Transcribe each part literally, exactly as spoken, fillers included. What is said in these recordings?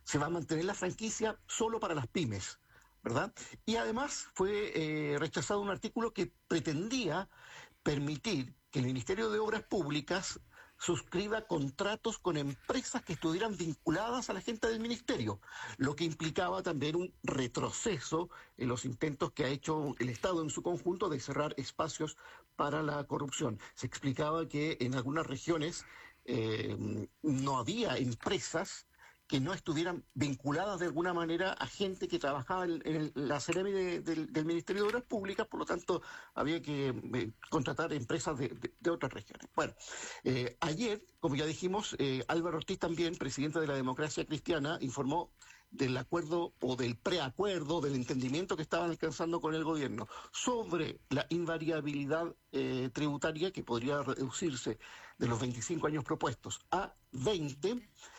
se va a mantener la franquicia solo para las pymes, ¿verdad? Y además fue eh, rechazado un artículo que pretendía permitir que el Ministerio de Obras Públicas suscriba contratos con empresas que estuvieran vinculadas a la gente del ministerio, lo que implicaba también un retroceso en los intentos que ha hecho el Estado en su conjunto de cerrar espacios para la corrupción. Se explicaba que en algunas regiones eh, no había empresas que no estuvieran vinculadas de alguna manera a gente que trabajaba en, en la Seremi de, de, del Ministerio de Obras Públicas, por lo tanto había que eh, contratar empresas de, de, de otras regiones. Bueno, eh, ayer, como ya dijimos, eh, Álvaro Ortiz también, presidente de la Democracia Cristiana, informó del acuerdo o del preacuerdo, del entendimiento que estaban alcanzando con el gobierno sobre la invariabilidad eh, tributaria que podría reducirse de los veinticinco años propuestos a veinte,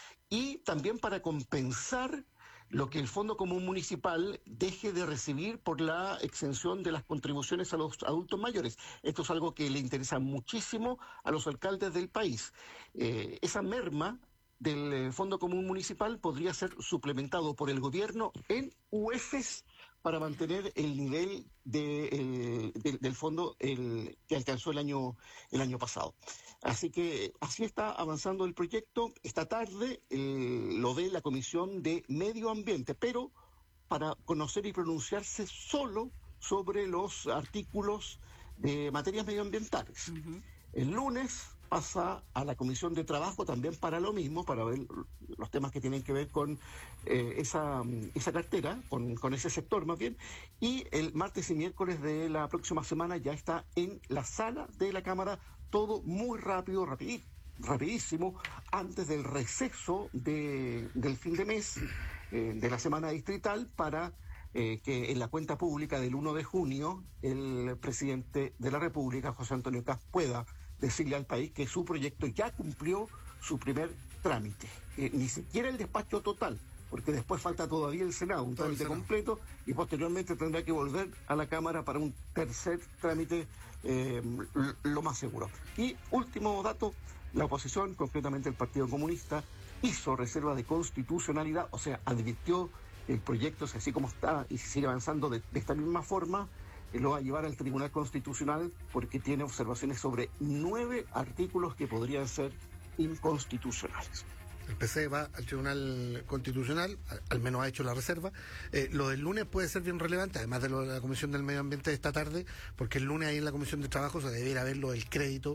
y también para compensar lo que el Fondo Común Municipal deje de recibir por la exención de las contribuciones a los adultos mayores. Esto es algo que le interesa muchísimo a los alcaldes del país. Eh, esa merma del Fondo Común Municipal podría ser suplementado por el gobierno en U E F Es para mantener el nivel de, eh, de, del fondo el, que alcanzó el año, el año pasado. Así que así está avanzando el proyecto. Esta tarde eh, lo ve la Comisión de Medio Ambiente, pero para conocer y pronunciarse solo sobre los artículos de materias medioambientales. Uh-huh. El lunes pasa a la Comisión de Trabajo también para lo mismo, para ver los temas que tienen que ver con eh, esa, esa cartera, con, con ese sector más bien, y el martes y miércoles de la próxima semana ya está en la sala de la Cámara, todo muy rápido, rapidito, rapidísimo, antes del receso de, del fin de mes, eh, de la semana distrital, para eh, que en la cuenta pública del uno de junio el presidente de la República, José Antonio Kast, pueda decirle al país que su proyecto ya cumplió su primer trámite, eh, ni siquiera el despacho total, porque después falta todavía el Senado, un trámite completo, y posteriormente tendrá que volver a la Cámara para un tercer trámite, eh, lo más seguro. Y último dato, la oposición, concretamente el Partido Comunista, hizo reserva de constitucionalidad, o sea, advirtió el proyecto, si así como está y si sigue avanzando de, de esta misma forma, lo va a llevar al Tribunal Constitucional porque tiene observaciones sobre nueve artículos que podrían ser inconstitucionales. El P C va al Tribunal Constitucional, al, al menos ha hecho la reserva. Eh, lo del lunes puede ser bien relevante, además de lo de la Comisión del Medio Ambiente de esta tarde, porque el lunes ahí en la Comisión de Trabajo se debiera ver lo del crédito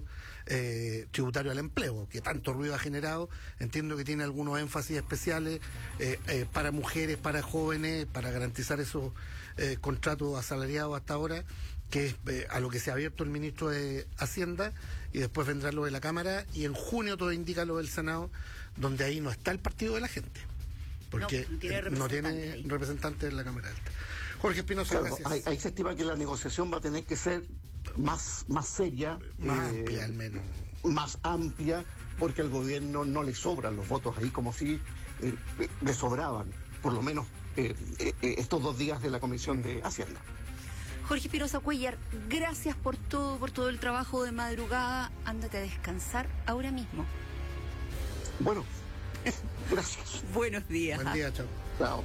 eh, tributario al empleo, que tanto ruido ha generado. Entiendo que tiene algunos énfasis especiales eh, eh, para mujeres, para jóvenes, para garantizar esos eh, contratos asalariados hasta ahora, que es eh, a lo que se ha abierto el ministro de Hacienda, y después vendrá lo de la Cámara, y en junio todo indica lo del Senado, donde ahí no está el partido de la gente, porque no tiene representante, no tiene representante en la Cámara Alta. Jorge Espinosa, claro, gracias. Ahí, ahí se estima que la negociación va a tener que ser más, más seria, más eh, amplia al menos. Más amplia, porque al gobierno no le sobran los votos ahí, como si eh, le sobraban, por lo menos eh, eh, estos dos días de la Comisión de Hacienda. Jorge Espinosa Cuéllar, gracias por todo, por todo el trabajo de madrugada. Ándate a descansar ahora mismo. Bueno, gracias. Buenos días. Buen día, chao. Chao.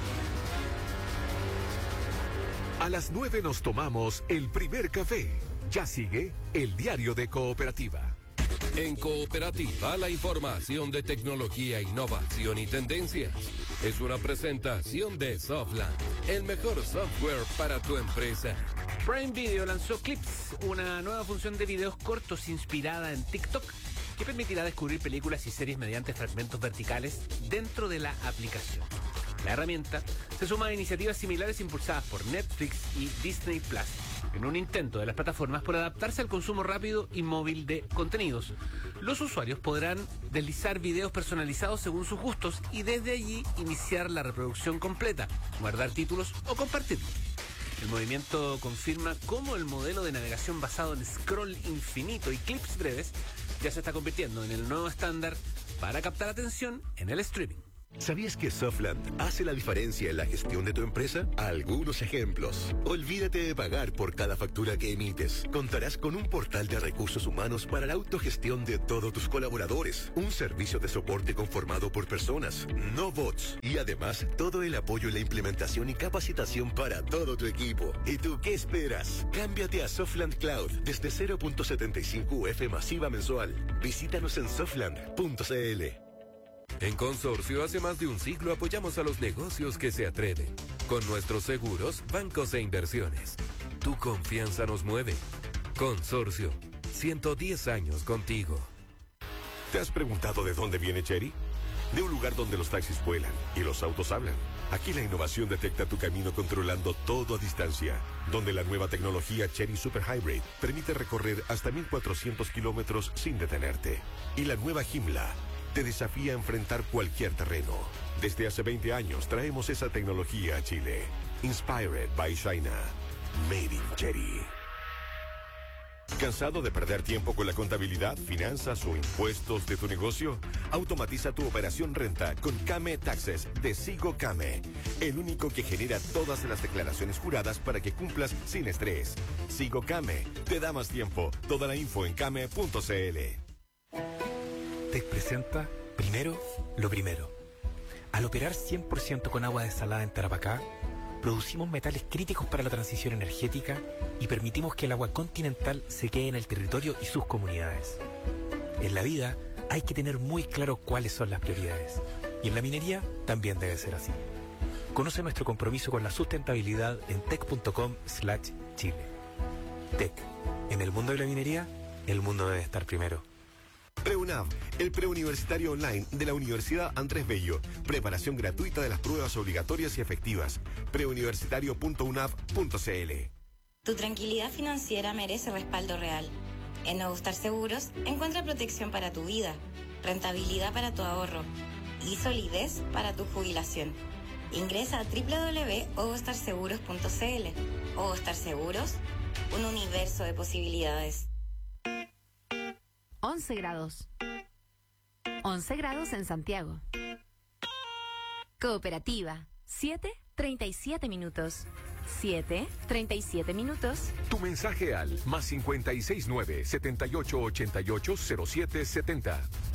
A las nueve nos tomamos el primer café. Ya sigue el diario de Cooperativa. En Cooperativa, la información de tecnología, innovación y tendencias. Es una presentación de Softland, el mejor software para tu empresa. Prime Video lanzó Clips, una nueva función de videos cortos inspirada en TikTok, que permitirá descubrir películas y series mediante fragmentos verticales dentro de la aplicación. La herramienta se suma a iniciativas similares impulsadas por Netflix y Disney Plus, en un intento de las plataformas por adaptarse al consumo rápido y móvil de contenidos. Los usuarios podrán deslizar videos personalizados según sus gustos y desde allí iniciar la reproducción completa, guardar títulos o compartirlos. El movimiento confirma cómo el modelo de navegación basado en scroll infinito y clips breves ya se está convirtiendo en el nuevo estándar para captar atención en el streaming. ¿Sabías que Softland hace la diferencia en la gestión de tu empresa? Algunos ejemplos. Olvídate de pagar por cada factura que emites. Contarás con un portal de recursos humanos para la autogestión de todos tus colaboradores. Un servicio de soporte conformado por personas, no bots. Y además, todo el apoyo en la implementación y capacitación para todo tu equipo. ¿Y tú qué esperas? Cámbiate a Softland Cloud desde cero punto setenta y cinco U F masiva mensual. Visítanos en softland punto c l. En Consorcio, hace más de un siglo apoyamos a los negocios que se atreven. Con nuestros seguros, bancos e inversiones. Tu confianza nos mueve. Consorcio, ciento diez años contigo. ¿Te has preguntado de dónde viene Chery? De un lugar donde los taxis vuelan y los autos hablan. Aquí la innovación detecta tu camino controlando todo a distancia. Donde la nueva tecnología Chery Super Hybrid permite recorrer hasta mil cuatrocientos kilómetros sin detenerte. Y la nueva Joomla te desafía a enfrentar cualquier terreno. Desde hace veinte años traemos esa tecnología a Chile. Inspired by China. Made in Chery. ¿Cansado de perder tiempo con la contabilidad, finanzas o impuestos de tu negocio? Automatiza tu operación renta con Kame Taxes de Sigo Kame, el único que genera todas las declaraciones juradas para que cumplas sin estrés. Sigo Kame te da más tiempo. Toda la info en kame punto c l. Tec presenta primero lo primero. Al operar cien por ciento con agua desalada en Tarapacá, producimos metales críticos para la transición energética y permitimos que el agua continental se quede en el territorio y sus comunidades. En la vida hay que tener muy claro cuáles son las prioridades. Y en la minería también debe ser así. Conoce nuestro compromiso con la sustentabilidad en tec punto com slash chile. Tec. En el mundo de la minería, el mundo debe estar primero. PreUNAV, el preuniversitario online de la Universidad Andrés Bello. Preparación gratuita de las pruebas obligatorias y efectivas. preuniversitario punto unav punto c l. Tu tranquilidad financiera merece respaldo real. En Nuevo Star Seguros encuentra protección para tu vida, rentabilidad para tu ahorro y solidez para tu jubilación. Ingresa a doble u doble u doble u punto ovostar seguros punto c l. Ovostar Seguros, un universo de posibilidades. once grados. once grados en Santiago. Cooperativa, siete treinta y siete minutos. siete treinta y siete minutos. Tu mensaje al más cincuenta y seis nueve, setenta y ocho ochenta y ocho, cero siete setenta.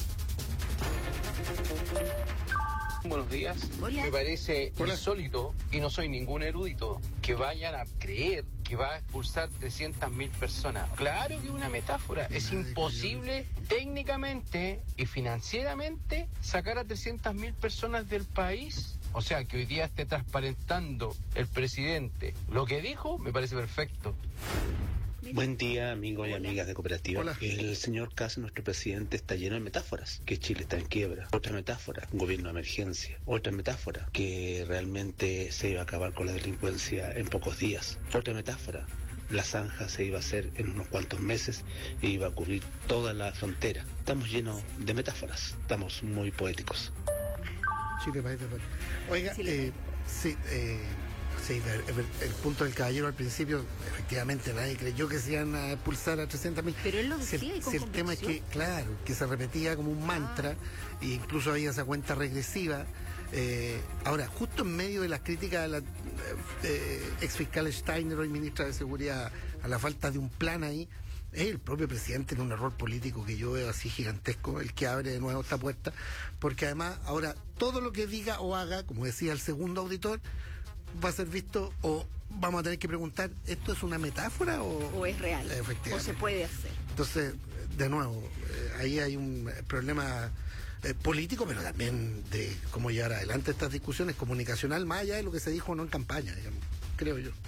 Buenos días. Hola. Me parece insólito, y no soy ningún erudito, que vayan a creer que va a expulsar trescientas mil personas. Claro que es una metáfora. Es imposible técnicamente y financieramente sacar a trescientas mil personas del país. O sea, que hoy día esté transparentando el presidente lo que dijo, me parece perfecto. Buen día, amigos y Hola. amigas de Cooperativa. Hola. El señor Kast, nuestro presidente, está lleno de metáforas. Que Chile está en quiebra. Otra metáfora, un gobierno de emergencia. Otra metáfora, que realmente se iba a acabar con la delincuencia en pocos días. Otra metáfora, la zanja se iba a hacer en unos cuantos meses e iba a cubrir toda la frontera. Estamos llenos de metáforas. Estamos muy poéticos. Chile, país de... Oiga, eh, sí, eh, sí, el, el punto del caballero al principio, efectivamente nadie creyó que se iban a expulsar a trescientas mil. Pero él lo si decía el, y con si el tema es que, claro, que se repetía como un mantra, ah. e incluso había esa cuenta regresiva. Eh, ahora, justo en medio de las críticas a la eh, ex fiscal Steiner, hoy ministra de Seguridad, a la falta de un plan ahí, es el propio presidente en un error político que yo veo así gigantesco, el que abre de nuevo esta puerta, porque además ahora todo lo que diga o haga, como decía el segundo auditor, va a ser visto o vamos a tener que preguntar, ¿esto es una metáfora o, o es real? Efectivamente. O se puede hacer. Entonces, de nuevo, eh, ahí hay un problema eh, político, pero también de cómo llevar adelante estas discusiones, comunicacional, más allá de lo que se dijo no en campaña, digamos, creo yo.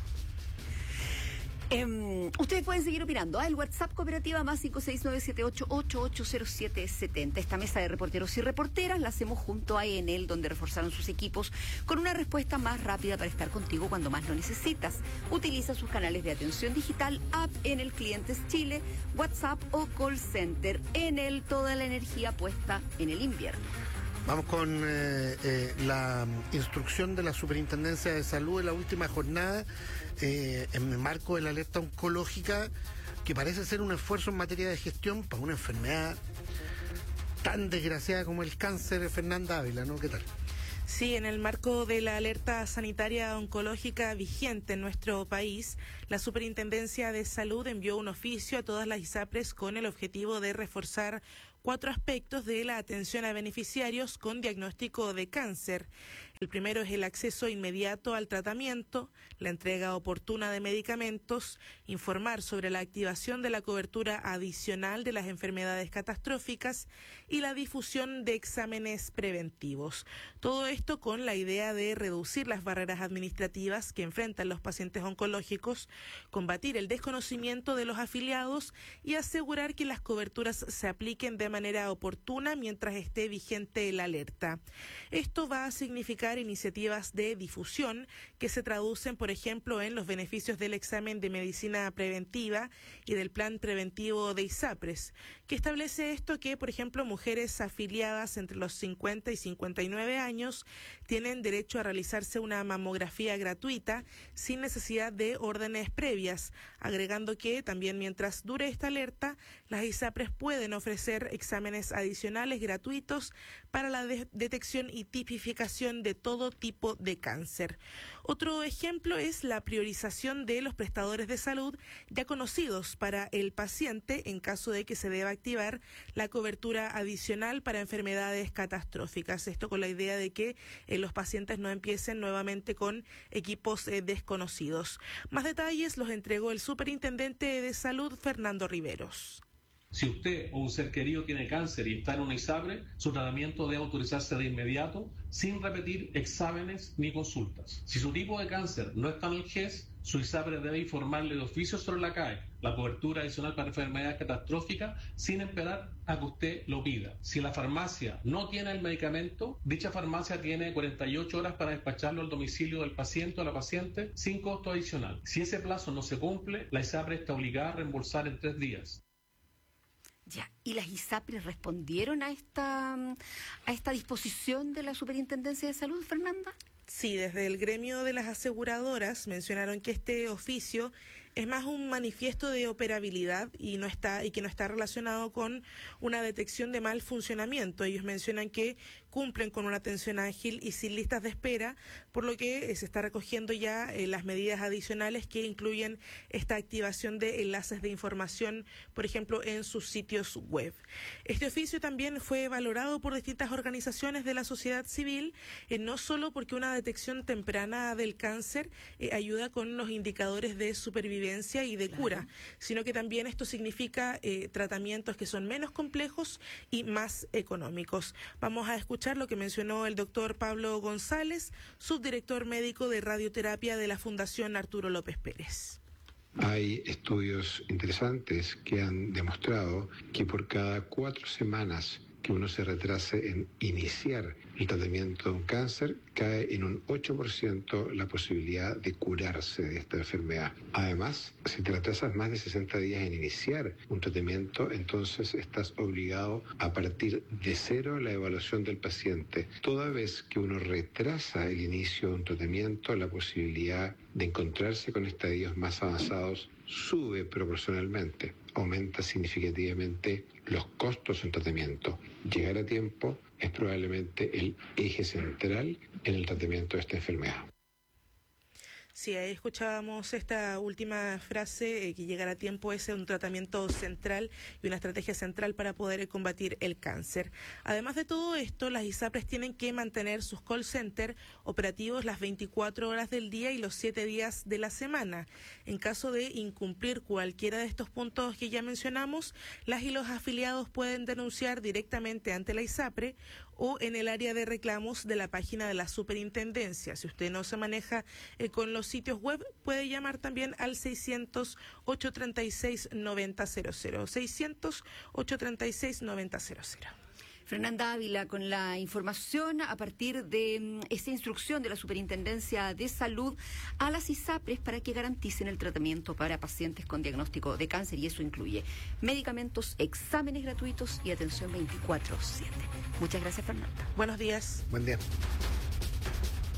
Eh, ustedes pueden seguir opinando. Ah, el WhatsApp Cooperativa más cinco seis nueve siete ocho ocho ocho cero siete siete cero. Esta mesa de reporteros y reporteras la hacemos junto a Enel, donde reforzaron sus equipos con una respuesta más rápida para estar contigo cuando más lo necesitas. Utiliza sus canales de atención digital, app Enel Clientes Chile, WhatsApp o call center. Enel, toda la energía puesta en el invierno. Vamos con eh, eh, la instrucción de la Superintendencia de Salud en la última jornada, eh, en el marco de la alerta oncológica, que parece ser un esfuerzo en materia de gestión para una enfermedad tan desgraciada como el cáncer. Fernanda Ávila, ¿no? ¿Qué tal? Sí, en el marco de la alerta sanitaria oncológica vigente en nuestro país, la Superintendencia de Salud envió un oficio a todas las ISAPRES con el objetivo de reforzar cuatro aspectos de la atención a beneficiarios con diagnóstico de cáncer. El primero es el acceso inmediato al tratamiento, la entrega oportuna de medicamentos, informar sobre la activación de la cobertura adicional de las enfermedades catastróficas y la difusión de exámenes preventivos. Todo esto con la idea de reducir las barreras administrativas que enfrentan los pacientes oncológicos, combatir el desconocimiento de los afiliados y asegurar que las coberturas se apliquen de manera oportuna mientras esté vigente la alerta. Esto va a significar iniciativas de difusión que se traducen, por ejemplo, en los beneficios del examen de medicina preventiva y del plan preventivo de ISAPRES, que establece esto que, por ejemplo, mujeres afiliadas entre los cincuenta y cincuenta y nueve años tienen derecho a realizarse una mamografía gratuita sin necesidad de órdenes previas, agregando que también mientras dure esta alerta, las ISAPRES pueden ofrecer exámenes adicionales gratuitos para la de- detección y tipificación de todo tipo de cáncer. Otro ejemplo es la priorización de los prestadores de salud ya conocidos para el paciente en caso de que se deba activar la cobertura adicional para enfermedades catastróficas. Esto con la idea de que eh, los pacientes no empiecen nuevamente con equipos eh, desconocidos. Más detalles los entregó el Superintendente de Salud, Fernando Riveros. Si usted o un ser querido tiene cáncer y está en una ISAPRE, su tratamiento debe autorizarse de inmediato, sin repetir exámenes ni consultas. Si su tipo de cáncer no está en el G E S, su ISAPRE debe informarle de oficio sobre la C A E, la cobertura adicional para enfermedades catastróficas, sin esperar a que usted lo pida. Si la farmacia no tiene el medicamento, dicha farmacia tiene cuarenta y ocho horas para despacharlo al domicilio del paciente o la paciente sin costo adicional. Si ese plazo no se cumple, la ISAPRE está obligada a reembolsar en tres días. Ya, ¿y las ISAPRES respondieron a esta, a esta disposición de la Superintendencia de Salud, Fernanda? Sí, desde el gremio de las aseguradoras mencionaron que este oficio es más un manifiesto de operabilidad y no está y que no está relacionado con una detección de mal funcionamiento. Ellos mencionan que cumplen con una atención ágil y sin listas de espera, por lo que eh, se está recogiendo ya eh, las medidas adicionales que incluyen esta activación de enlaces de información, por ejemplo, en sus sitios web. Este oficio también fue valorado por distintas organizaciones de la sociedad civil, eh, no solo porque una detección temprana del cáncer eh, ayuda con los indicadores de supervivencia y de cura, claro, sino que también esto significa eh, tratamientos que son menos complejos y más económicos. Vamos a escuchar lo que mencionó el doctor Pablo González, subdirector médico de radioterapia de la Fundación Arturo López Pérez. Hay estudios interesantes que han demostrado que por cada cuatro semanas que uno se retrase en iniciar el tratamiento de un cáncer, cae en un ocho por ciento la posibilidad de curarse de esta enfermedad. Además, si te retrasas más de sesenta días en iniciar un tratamiento, entonces estás obligado a partir de cero la evaluación del paciente. Toda vez que uno retrasa el inicio de un tratamiento, la posibilidad de encontrarse con estadios más avanzados sube proporcionalmente, aumenta significativamente los costos en tratamiento. Llegar a tiempo es probablemente el eje central en el tratamiento de esta enfermedad. Sí, ahí escuchábamos esta última frase, eh, que llegar a tiempo es un tratamiento central y una estrategia central para poder eh, combatir el cáncer. Además de todo esto, las ISAPRES tienen que mantener sus call center operativos las veinticuatro horas del día y los siete días de la semana. En caso de incumplir cualquiera de estos puntos que ya mencionamos, las y los afiliados pueden denunciar directamente ante la ISAPRE o en el área de reclamos de la página de la Superintendencia. Si usted no se maneja eh, con los sitios web, puede llamar también al seiscientos, ochocientos treinta y seis, noventa cero cero. seiscientos, ochocientos treinta y seis, noventa cero cero. Fernanda Ávila con la información a partir de um, esta instrucción de la Superintendencia de Salud a las ISAPRES para que garanticen el tratamiento para pacientes con diagnóstico de cáncer, y eso incluye medicamentos, exámenes gratuitos y atención veinticuatro siete. Muchas gracias, Fernanda. Buenos días. Buen día.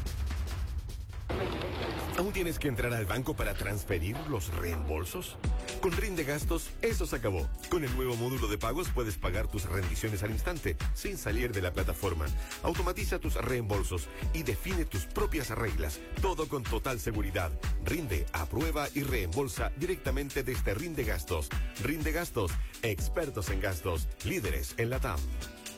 ¿Aún tienes que entrar al banco para transferir los reembolsos? Con Rinde Gastos, eso se acabó. Con el nuevo módulo de pagos puedes pagar tus rendiciones al instante, sin salir de la plataforma. Automatiza tus reembolsos y define tus propias reglas. Todo con total seguridad. Rinde, aprueba y reembolsa directamente desde Rinde Gastos. Rinde Gastos, expertos en gastos, líderes en la T A M.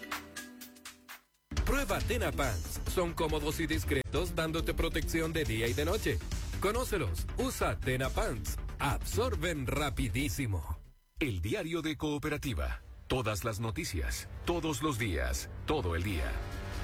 Prueba Tena Pants. Son cómodos y discretos, dándote protección de día y de noche. Conócelos. Usa Tena Pants. Absorben rapidísimo. El diario de Cooperativa. Todas las noticias, todos los días, todo el día.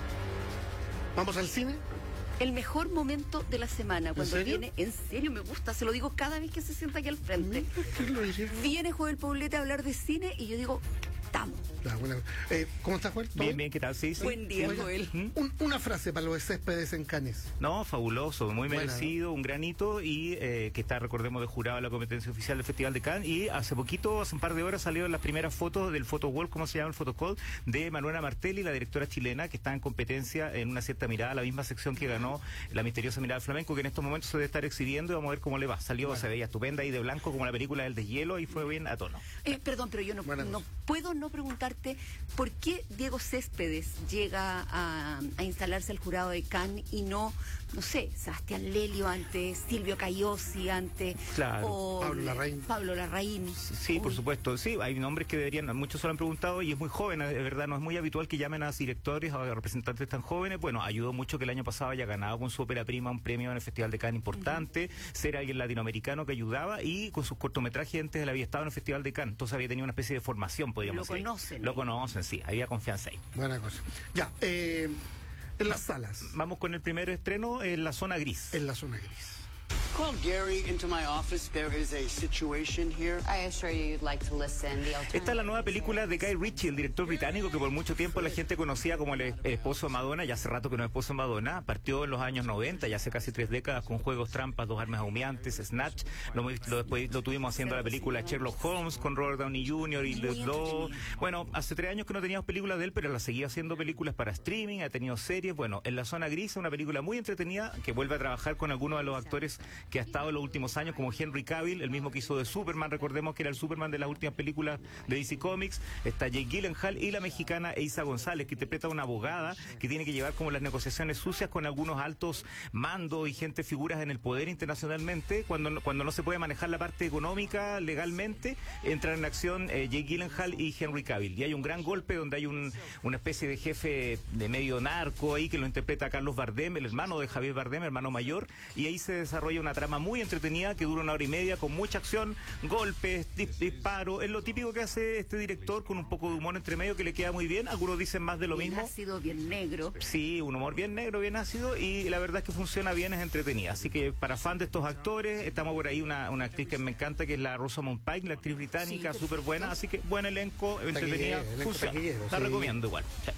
¿Vamos al cine? El mejor momento de la semana, cuando ¿En serio? viene, en serio me gusta, se lo digo cada vez que se sienta aquí al frente. ¿Qué lo dices? Viene Joel Poblete a hablar de cine y yo digo, estamos. Ah, bueno. eh, ¿Cómo estás, Joel? Bien, bien, ¿qué tal? Sí, sí. Buen día, Oiga, Joel. un- una frase para los céspedes en Cannes. No, fabuloso, muy Buena, merecido, un granito y eh, que está, recordemos, de jurado de la competencia oficial del Festival de Cannes. Y hace poquito, hace un par de horas, salieron las primeras fotos del photowall, ¿cómo se llama el photocall? De Manuela Martelli, la directora chilena, que está en competencia en Una cierta mirada, la misma sección que ganó La misteriosa mirada del flamenco, que en estos momentos se debe estar exhibiendo y vamos a ver cómo le va. Salió, se veía estupenda y de blanco como la película del deshielo y fue bien a tono. Eh, perdón, pero yo no, no puedo no preguntarte por qué Diego Céspedes llega a, a instalarse al jurado de Cannes y no, no sé, Sebastián Lelio antes, Silvio Cayosi antes, Claro. o Pablo Larraín. Pablo Larraín. Sí, por supuesto. Sí, hay nombres que deberían, muchos se lo han preguntado y es muy joven, de verdad, no es muy habitual que llamen a directores o a representantes tan jóvenes. Bueno, ayudó mucho que el año pasado haya ganado con su ópera prima un premio en el Festival de Cannes importante, ser alguien latinoamericano que ayudaba y con sus cortometrajes antes él había estado en el Festival de Cannes, entonces había tenido una especie de formación, podríamos Lo decir. conocen. Lo conocen, sí, había confianza ahí. Buena cosa. Ya, eh, en las salas. Vamos con el primer estreno en la zona gris. En la zona gris. Call Gary into my office. There is a situation here. I assure you you'd like to listen. The Esta es la nueva película de Guy Ritchie, el director británico que por mucho tiempo la gente conocía como el, el esposo de Madonna, ya hace rato que no es esposo de Madonna, partió en los años noventa, ya hace casi tres décadas, con Juegos Trampas, Dos Armas Humeantes, Snatch, lo, lo, después lo tuvimos haciendo la película Sherlock Holmes con Robert Downey junior y los dos. Bueno, hace tres años que no teníamos películas de él, pero la seguía haciendo películas para streaming, ha tenido series. Bueno, En la zona gris, una película muy entretenida que vuelve a trabajar con algunos de los actores que ha estado en los últimos años, como Henry Cavill, el mismo que hizo de Superman, recordemos que era el Superman de las últimas películas de D C Comics. Está Jake Gyllenhaal y la mexicana Eiza González, que interpreta a una abogada que tiene que llevar como las negociaciones sucias con algunos altos mandos y gente, figuras en el poder internacionalmente. Cuando, cuando no se puede manejar la parte económica legalmente, entran en acción eh, Jake Gyllenhaal y Henry Cavill. Y hay un gran golpe donde hay un, una especie de jefe de medio narco ahí que lo interpreta Carlos Bardem, el hermano de Javier Bardem, hermano mayor, y ahí se desarrolla una trama muy entretenida que dura una hora y media con mucha acción, golpes, dis- disparos. Es lo típico que hace este director, con un poco de humor entre medio que le queda muy bien. Algunos dicen más de lo Bien mismo. ácido, bien negro. Sí, un humor bien negro, bien ácido, y la verdad es que funciona bien, es entretenida. Así que para fan de estos actores, estamos por ahí una, una actriz que me encanta, que es la Rosamund Pike, la actriz británica, Sí, súper buena. Así que buen elenco, entretenida, Taquillero, elenco funciona. taquillero, La sí. recomiendo igual. Sí.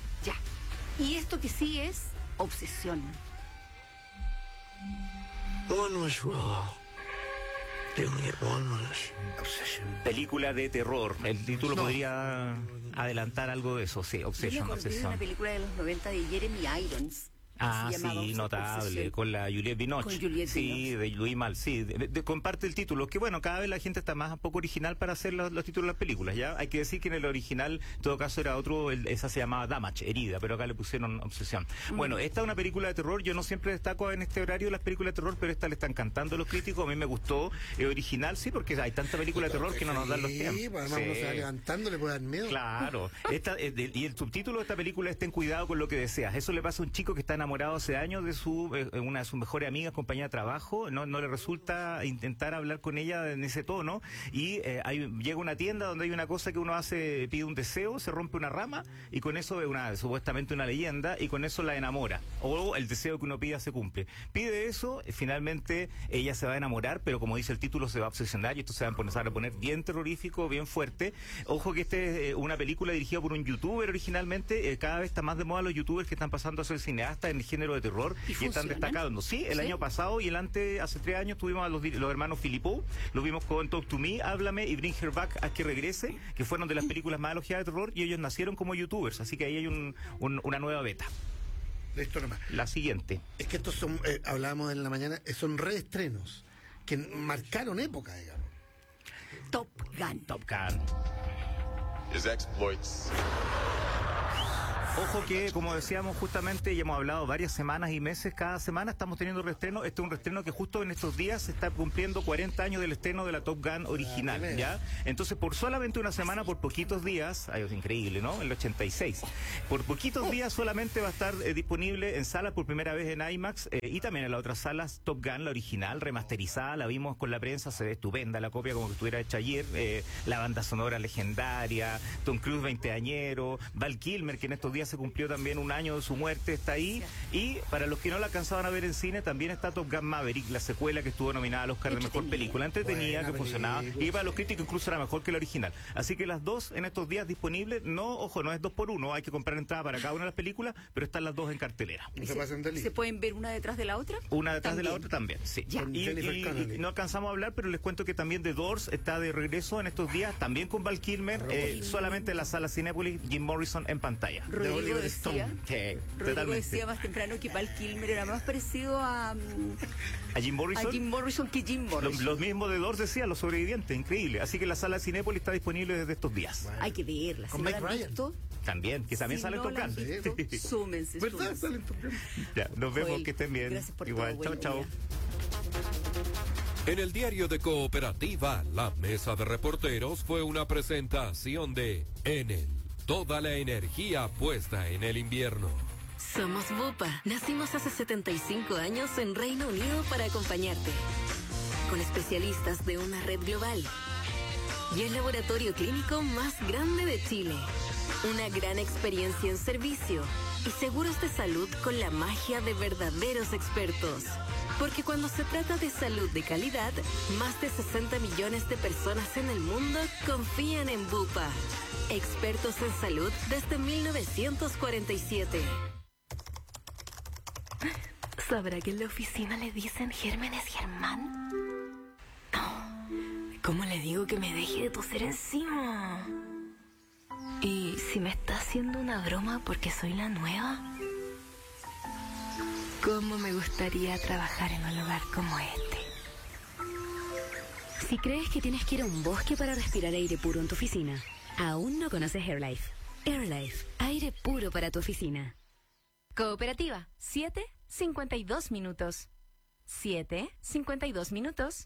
Ya. Y esto que sí es obsesión. One was raw. They only get one was obsession. Película de terror. El título No. podría adelantar algo de eso, sí, Yo me Obsession, acordé de Obsession. una película de los noventa de Jeremy Irons. Ah, se llamaba sí, notable, Obsesión. con la Juliette Binoche. Con Juliette sí, de Louis Mal, sí, de, de- comparte el título, que bueno, cada vez la gente está más un poco original para hacer los, los títulos de las películas, ¿ya? Hay que decir que en el original, en todo caso, era otro, el- esa se llamaba Damage, herida, pero acá le pusieron Obsesión. Mm. Bueno, esta es una película de terror, yo no siempre destaco en este horario las películas de terror, pero esta le están cantando los críticos, a mí me gustó, es original, sí, porque hay tanta película de terror que no nos dan los tiempos. Sí, pues además uno se va levantando, le puede dar miedo. Claro. Esta, eh, de- y el subtítulo de esta película es Ten cuidado con lo que deseas. Eso le pasa a un chico que está enamorado hace años de su eh, una de sus mejores amigas, compañera de trabajo. No, no le resulta intentar hablar con ella en ese tono. Y eh, hay, llega a una tienda donde hay una cosa que uno hace, pide un deseo, se rompe una rama y con eso es una, supuestamente una leyenda, y con eso la enamora. O el deseo que uno pida se cumple. Pide eso, eh, finalmente ella se va a enamorar, pero como dice el título, se va a obsesionar y esto se va a empezar a poner bien terrorífico, bien fuerte. Ojo que este es eh, una película dirigida por un youtuber originalmente. Eh, cada vez está más de moda los youtubers que están pasando a ser cineastas en el género de terror y, están funcionan? destacando. Sí, el ¿Sí? año pasado y el antes, hace tres años, tuvimos a los, di- los hermanos Filippo, los vimos con Talk to Me, Háblame y Bring Her Back, Haz que regrese, que fueron de las películas más elogiadas de terror, y ellos nacieron como youtubers, así que ahí hay un, un- una nueva beta. Listo nomás. La siguiente. Es que estos son, eh, hablábamos en la mañana, eh, son reestrenos que marcaron época, digamos. Top Gun. Top Gun. His exploits. Ojo que, como decíamos justamente, y hemos hablado varias semanas y meses, cada semana estamos teniendo reestreno. Este es un reestreno que justo en estos días se está cumpliendo cuarenta años del estreno de la Top Gun original, ah, ¿ya? Entonces, por solamente una semana, por poquitos días, ay, es increíble, ¿no? El ochenta y seis. Por poquitos días solamente va a estar eh, disponible en salas por primera vez en IMAX eh, y también en las otras salas. Top Gun, la original, remasterizada, la vimos con la prensa, se ve estupenda la copia como que estuviera hecha ayer. Eh, la banda sonora legendaria, Tom Cruise veinteañero, Val Kilmer, que en estos días se cumplió también un año de su muerte, está ahí. Y para los que no la alcanzaban a ver en cine, también está Top Gun Maverick, la secuela que estuvo nominada al Oscar de Mejor Película. Entretenida, que funcionaba, y para los críticos incluso era mejor que la original. Así que las dos en estos días disponibles, no, ojo, no es dos por uno, hay que comprar entrada para cada una de las películas, pero están las dos en cartelera. No se, pasen de ¿Se pueden ver una detrás de la otra? Una detrás también. de la otra también, sí. Ya. Y, y, y no alcanzamos a hablar, pero les cuento que también The Doors está de regreso en estos días, también con Val Kilmer, eh, solamente en la sala Cinépolis, Jim Morrison en pantalla. Rodrigo decía, sí, Rodrigo decía más temprano que Val Kilmer era más parecido a... ¿A Jim Morrison? A Jim Morrison que Jim Morrison. Los, los mismos de Doors decían, los sobrevivientes, increíble. Así que la sala Cinépolis está disponible desde estos días. Bueno. Hay que verla. ¿Con Mike Ryan? Visto? También, que también si sale no tocando. Súmense, ¿verdad? Salen tocando. Ya, nos vemos, Joel, que estén bien. Gracias por Igual, todo, chao, chao. En el diario de Cooperativa, la mesa de reporteros fue una presentación de Enel. Toda la energía puesta en el invierno. Somos Bupa. Nacimos hace setenta y cinco años en Reino Unido para acompañarte. Con especialistas de una red global. Y el laboratorio clínico más grande de Chile. Una gran experiencia en servicio. Y seguros de salud con la magia de verdaderos expertos. Porque cuando se trata de salud de calidad, más de sesenta millones de personas en el mundo confían en Bupa. Expertos en salud desde mil novecientos cuarenta y siete. ¿Sabrá que en la oficina le dicen Gérmenes Germán? No. ¿Cómo le digo que me deje de toser encima? ¿Y si me está haciendo una broma porque soy la nueva? ¿Cómo me gustaría trabajar en un lugar como este? Si crees que tienes que ir a un bosque para respirar aire puro en tu oficina, aún no conoces AirLife. AirLife, aire puro para tu oficina. Cooperativa, siete cincuenta y dos minutos. siete cincuenta y dos minutos.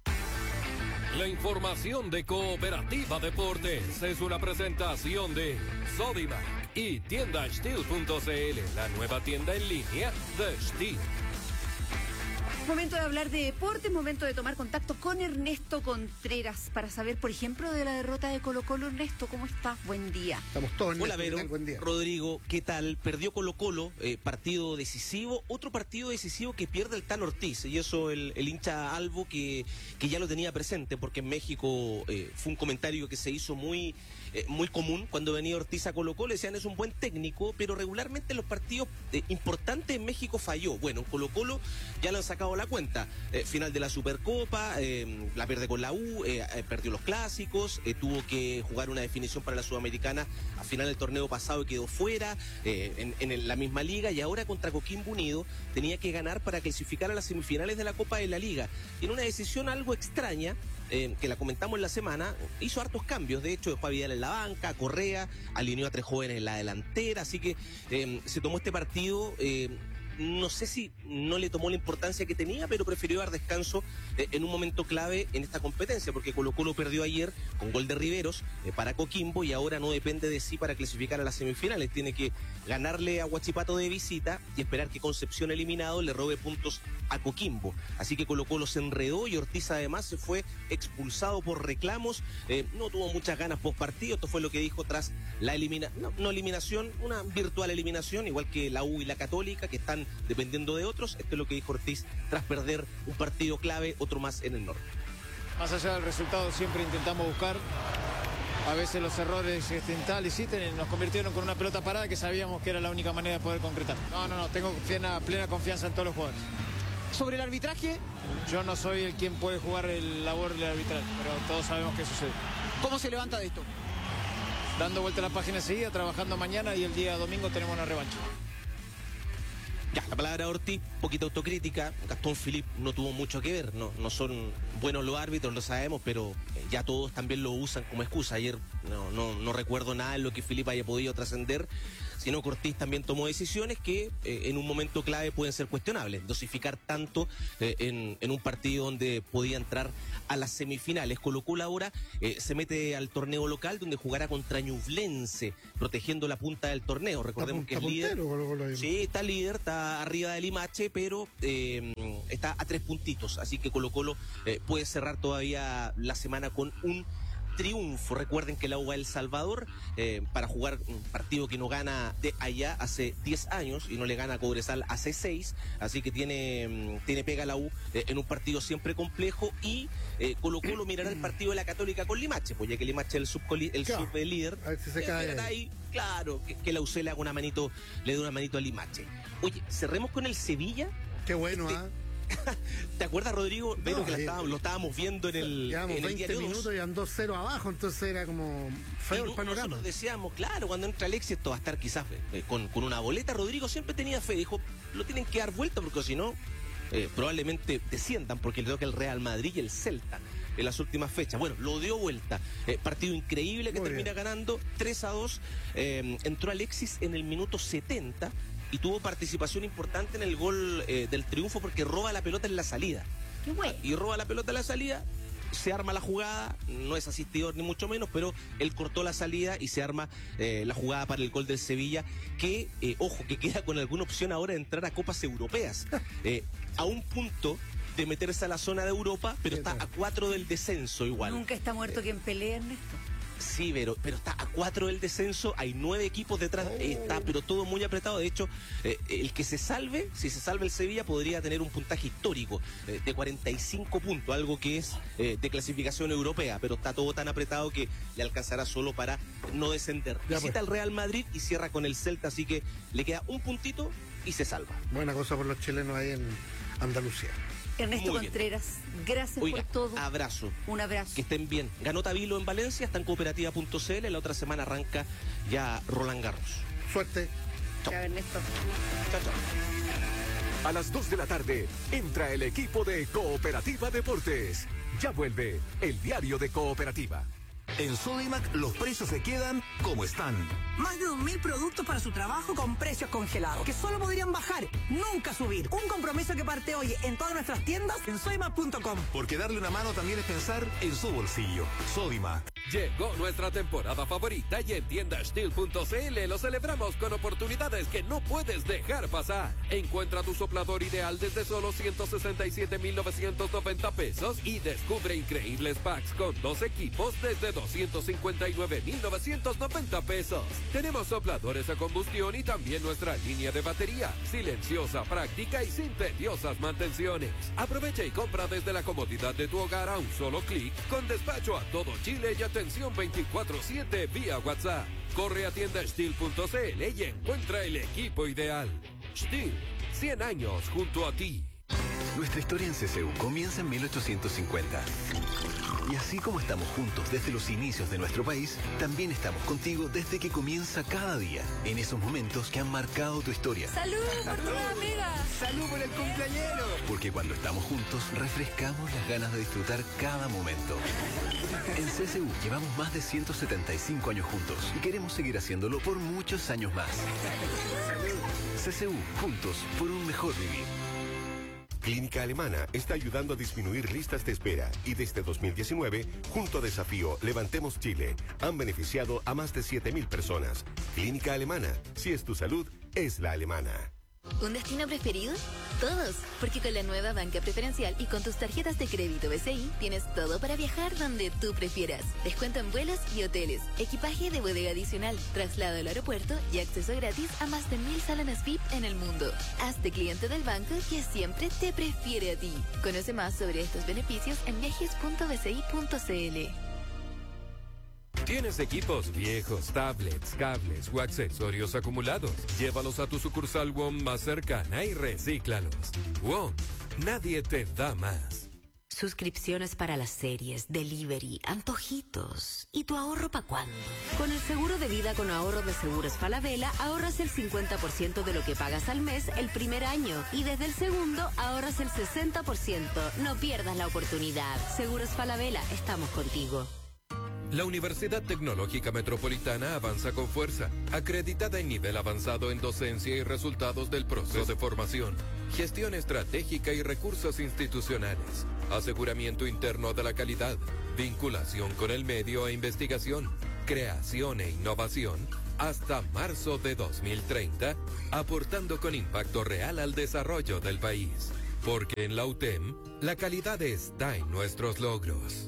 La información de Cooperativa Deportes es una presentación de Sodimac y tienda steel punto c l, la nueva tienda en línea de Steel. Momento de hablar de deporte, momento de tomar contacto con Ernesto Contreras para saber, por ejemplo, de la derrota de Colo-Colo. Ernesto, ¿cómo estás? Buen día. Estamos todos en Hola, Vero. Buen día. Rodrigo, ¿qué tal? Perdió Colo-Colo, eh, partido decisivo, otro partido decisivo que pierde el Tan Ortiz, y eso el, el hincha Albo que, que ya lo tenía presente, porque en México eh, fue un comentario que se hizo muy... Eh, muy común cuando venía Ortiz a Colo-Colo, decían es un buen técnico, pero regularmente en los partidos eh, importantes en México falló. Bueno, en Colo-Colo ya le han sacado la cuenta. Eh, final de la Supercopa, eh, la pierde con la U, eh, eh, perdió los clásicos, eh, tuvo que jugar una definición para la Sudamericana a final del torneo pasado y quedó fuera eh, en, en el, la misma liga, y ahora contra Coquimbo Unido tenía que ganar para clasificar a las semifinales de la Copa de la Liga. Y en una decisión algo extraña, Eh, que la comentamos en la semana, hizo hartos cambios. De hecho, dejó a Vidal en la banca, Correa, alineó a tres jóvenes en la delantera, así que eh, se tomó este partido, eh, no sé si no le tomó la importancia que tenía, pero prefirió dar descanso eh, en un momento clave en esta competencia, porque Colo-Colo perdió ayer con gol de Riveros eh, para Coquimbo, y ahora no depende de sí para clasificar a las semifinales. Tiene que ganarle a Huachipato de visita y esperar que Concepción, eliminado, le robe puntos a Coquimbo. Así que Colo-Colo se enredó, y Ortiz además se fue expulsado por reclamos. Eh, no tuvo muchas ganas post partido. Esto fue lo que dijo tras la elimina no, no eliminación, una virtual eliminación, igual que la U y la Católica, que están dependiendo de otros. Esto es lo que dijo Ortiz tras perder un partido clave, otro más en el norte. Más allá del resultado, siempre intentamos buscar. A veces los errores accidentales sí, nos convirtieron con una pelota parada que sabíamos que era la única manera de poder concretar. No, no, no, tengo plena, plena confianza en todos los jugadores. Sobre el arbitraje, yo no soy el quien puede jugar el labor del arbitral, pero todos sabemos qué sucede. ¿Cómo se levanta de esto? Dando vuelta a la página enseguida, trabajando mañana, y el día domingo tenemos una revancha. Ya, la palabra Ortiz, poquita autocrítica. Gastón Philippe no tuvo mucho que ver, no, no son buenos los árbitros, lo sabemos, pero ya todos también lo usan como excusa. Ayer no, no, no recuerdo nada en lo que Philippe haya podido trascender, sino que Ortiz también tomó decisiones que eh, en un momento clave pueden ser cuestionables. Dosificar tanto eh, en, en un partido donde podía entrar a las semifinales. Colo-Colo ahora eh, se mete al torneo local donde jugará contra Ñublense, protegiendo la punta del torneo. Recordemos que es líder. Sí, está líder, está arriba del Limache, pero eh, está a tres puntitos. Así que Colo-Colo eh, puede cerrar todavía la semana con un triunfo. Recuerden que la U A El Salvador, eh, para jugar un partido que no gana de allá hace diez años y no le gana a Cobresal hace seis, así que tiene, tiene pega la U eh, en un partido siempre complejo. Y eh, Colo Colo mirará el partido de la Católica con Limache, pues ya que Limache es el subcoli, el claro, sublíder, a ver si se cae ahí. Ahí, claro, que, que la U C le haga una manito, le dé una manito a Limache. Oye, cerremos con el Sevilla. Qué bueno, ¿ah? ¿eh? ¿Te acuerdas, Rodrigo? No, Vero, que la estábamos, lo estábamos viendo en el, Llevamos en el veinte minutos y han dos cero abajo, entonces era como feo no, el panorama. Nosotros decíamos, claro, cuando entra Alexis esto va a estar quizás eh, con, con una boleta. Rodrigo siempre tenía fe, dijo, lo tienen que dar vuelta porque si no, eh, probablemente desciendan, porque le toca el Real Madrid y el Celta en las últimas fechas. Bueno, lo dio vuelta. Eh, partido increíble que Muy termina bien. ganando tres a dos. Eh, entró Alexis en el minuto setenta. Y tuvo participación importante en el gol eh, del triunfo porque roba la pelota en la salida. Qué bueno. Y roba la pelota en la salida, se arma la jugada, no es asistidor ni mucho menos, pero él cortó la salida y se arma eh, la jugada para el gol del Sevilla, que, eh, ojo, que queda con alguna opción ahora de entrar a Copas Europeas. Eh, a un punto de meterse a la zona de Europa, pero está a cuatro del descenso igual. Nunca está muerto quien pelea, Ernesto. Sí, pero, pero está a cuatro del descenso, hay nueve equipos detrás, oh. está pero todo muy apretado. De hecho, eh, el que se salve, si se salve el Sevilla, podría tener un puntaje histórico eh, de cuarenta y cinco puntos, algo que es eh, de clasificación europea, pero está todo tan apretado que le alcanzará solo para no descender. Ya Visita al pues. Real Madrid y cierra con el Celta, así que le queda un puntito y se salva. Buena cosa por los chilenos ahí en Andalucía. Ernesto Muy Contreras, bien. gracias Oiga, por todo. Abrazo. Un abrazo. Que estén bien. Ganó Tabilo en Valencia, está en cooperativa punto c l. La otra semana arranca ya Roland Garros. Suerte. Chao, chao Ernesto. Chao, chao. A las dos de la tarde entra el equipo de Cooperativa Deportes. Ya vuelve el diario de Cooperativa. En Sodimac los precios se quedan como están. Más de dos mil productos para su trabajo con precios congelados, que solo podrían bajar, nunca subir. Un compromiso que parte hoy en todas nuestras tiendas en sodimac punto com. Porque darle una mano también es pensar en su bolsillo. Sodimac. Llegó nuestra temporada favorita y en tienda steel punto c l lo celebramos con oportunidades que no puedes dejar pasar. Encuentra tu soplador ideal desde solo ciento sesenta y siete mil novecientos noventa pesos y descubre increíbles packs con dos equipos desde doscientos cincuenta y nueve mil novecientos noventa pesos. Tenemos sopladores a combustión y también nuestra línea de batería, silenciosa, práctica y sin tediosas mantenciones. Aprovecha y compra desde la comodidad de tu hogar a un solo clic, con despacho a todo Chile y atención veinticuatro siete vía WhatsApp. Corre a tienda steel punto c l y encuentra el equipo ideal. Steel, cien años junto a ti. Nuestra historia en C C U comienza en mil ochocientos cincuenta. Y así como estamos juntos desde los inicios de nuestro país, también estamos contigo desde que comienza cada día, en esos momentos que han marcado tu historia. ¡Salud por tu amiga! ¡Salud por el cumpleañero! Porque cuando estamos juntos, refrescamos las ganas de disfrutar cada momento. En C C U llevamos más de ciento setenta y cinco años juntos y queremos seguir haciéndolo por muchos años más. C C U, juntos por un mejor vivir. Clínica Alemana está ayudando a disminuir listas de espera y desde dos mil diecinueve, junto a Desafío Levantemos Chile, han beneficiado a más de siete mil personas. Clínica Alemana, si es tu salud, es la alemana. ¿Un destino preferido? Todos, porque con la nueva banca preferencial y con tus tarjetas de crédito B C I tienes todo para viajar donde tú prefieras. Descuento en vuelos y hoteles, equipaje de bodega adicional, traslado al aeropuerto y acceso gratis a más de mil salones V I P en el mundo. Hazte cliente del banco que siempre te prefiere a ti. Conoce más sobre estos beneficios en viajes punto b c i punto c l. ¿Tienes equipos viejos, tablets, cables o accesorios acumulados? Llévalos a tu sucursal W O M más cercana y recíclalos. W O M, nadie te da más. suscripciones para las series, delivery, antojitos. ¿Y tu ahorro para cuándo? Con el seguro de vida con ahorro de Seguros Falabella, ahorras el cincuenta por ciento de lo que pagas al mes el primer año. Y desde el segundo, ahorras el sesenta por ciento. No pierdas la oportunidad. Seguros Falabella, estamos contigo. La Universidad Tecnológica Metropolitana avanza con fuerza, acreditada en nivel avanzado en docencia y resultados del proceso de formación, gestión estratégica y recursos institucionales, aseguramiento interno de la calidad, vinculación con el medio e investigación, creación e innovación, hasta marzo de dos mil treinta, aportando con impacto real al desarrollo del país. Porque en la U T E M, la calidad está en nuestros logros.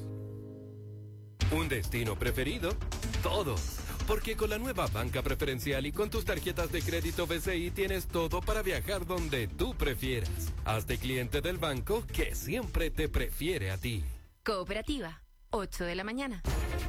¿Un destino preferido? Todos. Porque con la nueva banca preferencial y con tus tarjetas de crédito B C I tienes todo para viajar donde tú prefieras. Hazte cliente del banco que siempre te prefiere a ti. Cooperativa, ocho de la mañana.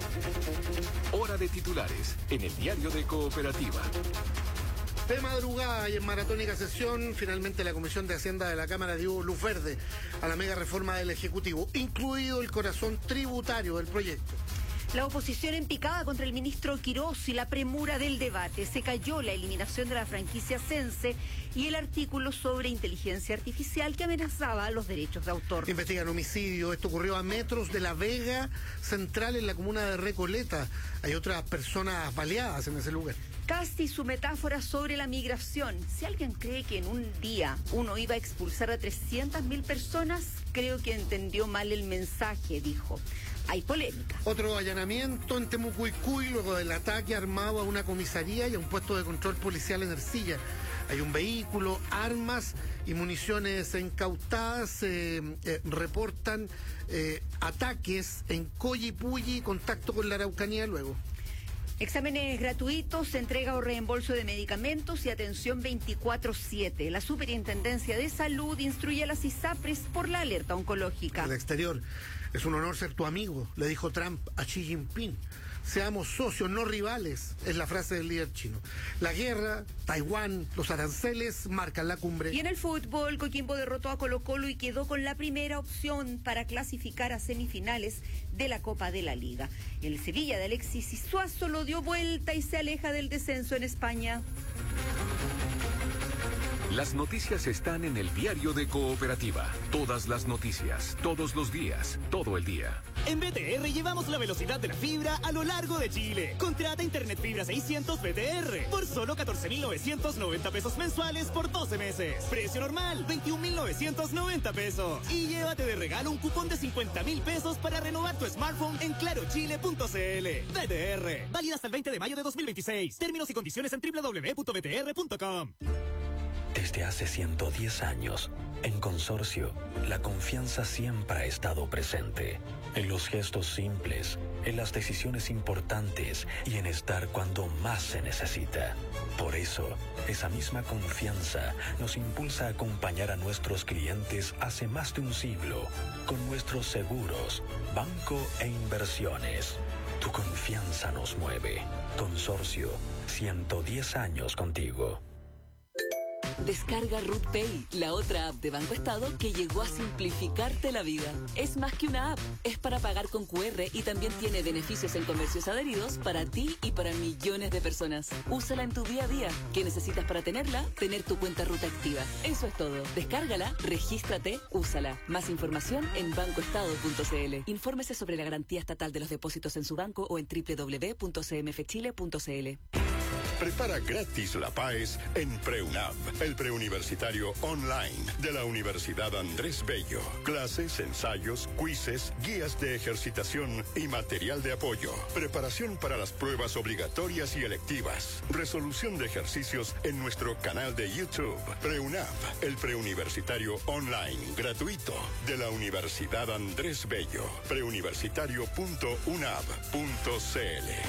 Hora de titulares en el diario de Cooperativa. De madrugada y en maratónica sesión, finalmente la Comisión de Hacienda de la Cámara dio luz verde a la mega reforma del Ejecutivo, incluido el corazón tributario del proyecto. La oposición en picada contra el ministro Quirós y la premura del debate. Se cayó la eliminación de la franquicia Sense y el artículo sobre inteligencia artificial que amenazaba los derechos de autor. Investigan homicidio. Esto ocurrió a metros de La Vega Central en la comuna de Recoleta. Hay otras personas baleadas en ese lugar. Cast y su metáfora sobre la migración. Si alguien cree que en un día uno iba a expulsar a trescientas mil personas, creo que entendió mal el mensaje, dijo. Hay polémica. Otro allanamiento en Temucuicui luego del ataque armado a una comisaría y a un puesto de control policial en Ercilla. Hay un vehículo, armas y municiones incautadas. Eh, eh, reportan eh, ataques en Coyipulli, contacto con la Araucanía luego. Exámenes gratuitos, entrega o reembolso de medicamentos y atención veinticuatro siete. La Superintendencia de Salud instruye a las ISAPRES por la alerta oncológica. El exterior. Es un honor ser tu amigo, le dijo Trump a Xi Jinping. Seamos socios, no rivales, es la frase del líder chino. La guerra, Taiwán, los aranceles marcan la cumbre. Y en el fútbol, Coquimbo derrotó a Colo-Colo y quedó con la primera opción para clasificar a semifinales de la Copa de la Liga. El Sevilla de Alexis Suazo lo dio vuelta y se aleja del descenso en España. Las noticias están en el diario de Cooperativa. Todas las noticias, todos los días, todo el día. En B T R llevamos la velocidad de la fibra a lo largo de Chile. Contrata Internet Fibra seiscientos B T R por solo catorce mil novecientos noventa pesos mensuales por doce meses. Precio normal, veintiún mil novecientos noventa pesos. Y llévate de regalo un cupón de cincuenta mil pesos para renovar tu smartphone en clarochile punto c l. B T R, válida hasta el veinte de mayo de dos mil veintiséis. Términos y condiciones en doble u doble u doble u punto b t r punto com. Desde hace ciento diez años, en Consorcio, la confianza siempre ha estado presente. En los gestos simples, en las decisiones importantes y en estar cuando más se necesita. Por eso, esa misma confianza nos impulsa a acompañar a nuestros clientes hace más de un siglo con nuestros seguros, banco e inversiones. Tu confianza nos mueve. Consorcio, ciento diez años contigo. Descarga Root Pay, la otra app de Banco Estado que llegó a simplificarte la vida. Es más que una app, es para pagar con cu erre y también tiene beneficios en comercios adheridos para ti y para millones de personas. Úsala en tu día a día. ¿Qué necesitas para tenerla? Tener tu cuenta Ruta activa. Eso es todo. Descárgala, regístrate, úsala. Más información en banco estado punto c l. Infórmese sobre la garantía estatal de los depósitos en su banco o en doble u doble u doble u punto c m f chile punto c l. Prepara gratis la PAES en PreUnab, el preuniversitario online de la Universidad Andrés Bello. Clases, ensayos, quizzes, guías de ejercitación y material de apoyo. Preparación para las pruebas obligatorias y electivas. Resolución de ejercicios en nuestro canal de YouTube. PreUnab, el preuniversitario online gratuito de la Universidad Andrés Bello. preuniversitario punto unab punto c l.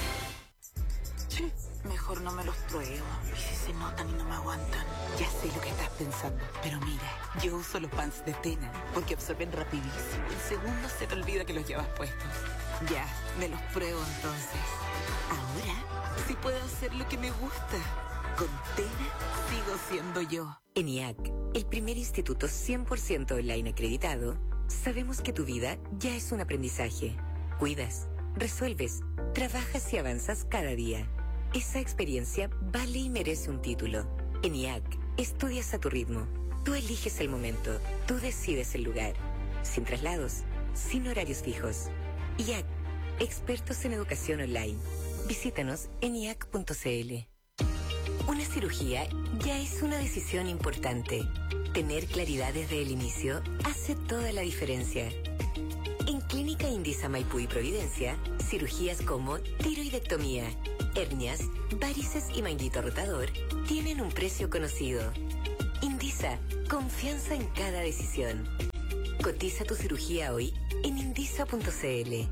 Mejor no me los pruebo. Y si se notan y no me aguantan. Ya sé lo que estás pensando. Pero mira, yo uso los pants de Tena porque absorben rapidísimo. En segundos se te olvida que los llevas puestos. Ya, me los pruebo entonces. Ahora sí puedo hacer lo que me gusta. Con Tena sigo siendo yo. ENIAC, el primer instituto cien por ciento online acreditado, sabemos que tu vida ya es un aprendizaje. Cuidas, resuelves, trabajas y avanzas cada día. Esa experiencia vale y merece un título. En I A C, estudias a tu ritmo. Tú eliges el momento, tú decides el lugar. Sin traslados, sin horarios fijos. I A C, expertos en educación online. Visítanos en i a c punto c l. Una cirugía ya es una decisión importante. Tener claridad desde el inicio hace toda la diferencia. En Clínica Indisa Maipú y Providencia, cirugías como tiroidectomía, hernias, varices y manguito rotador tienen un precio conocido. Indisa, confianza en cada decisión. Cotiza tu cirugía hoy en indisa punto c l.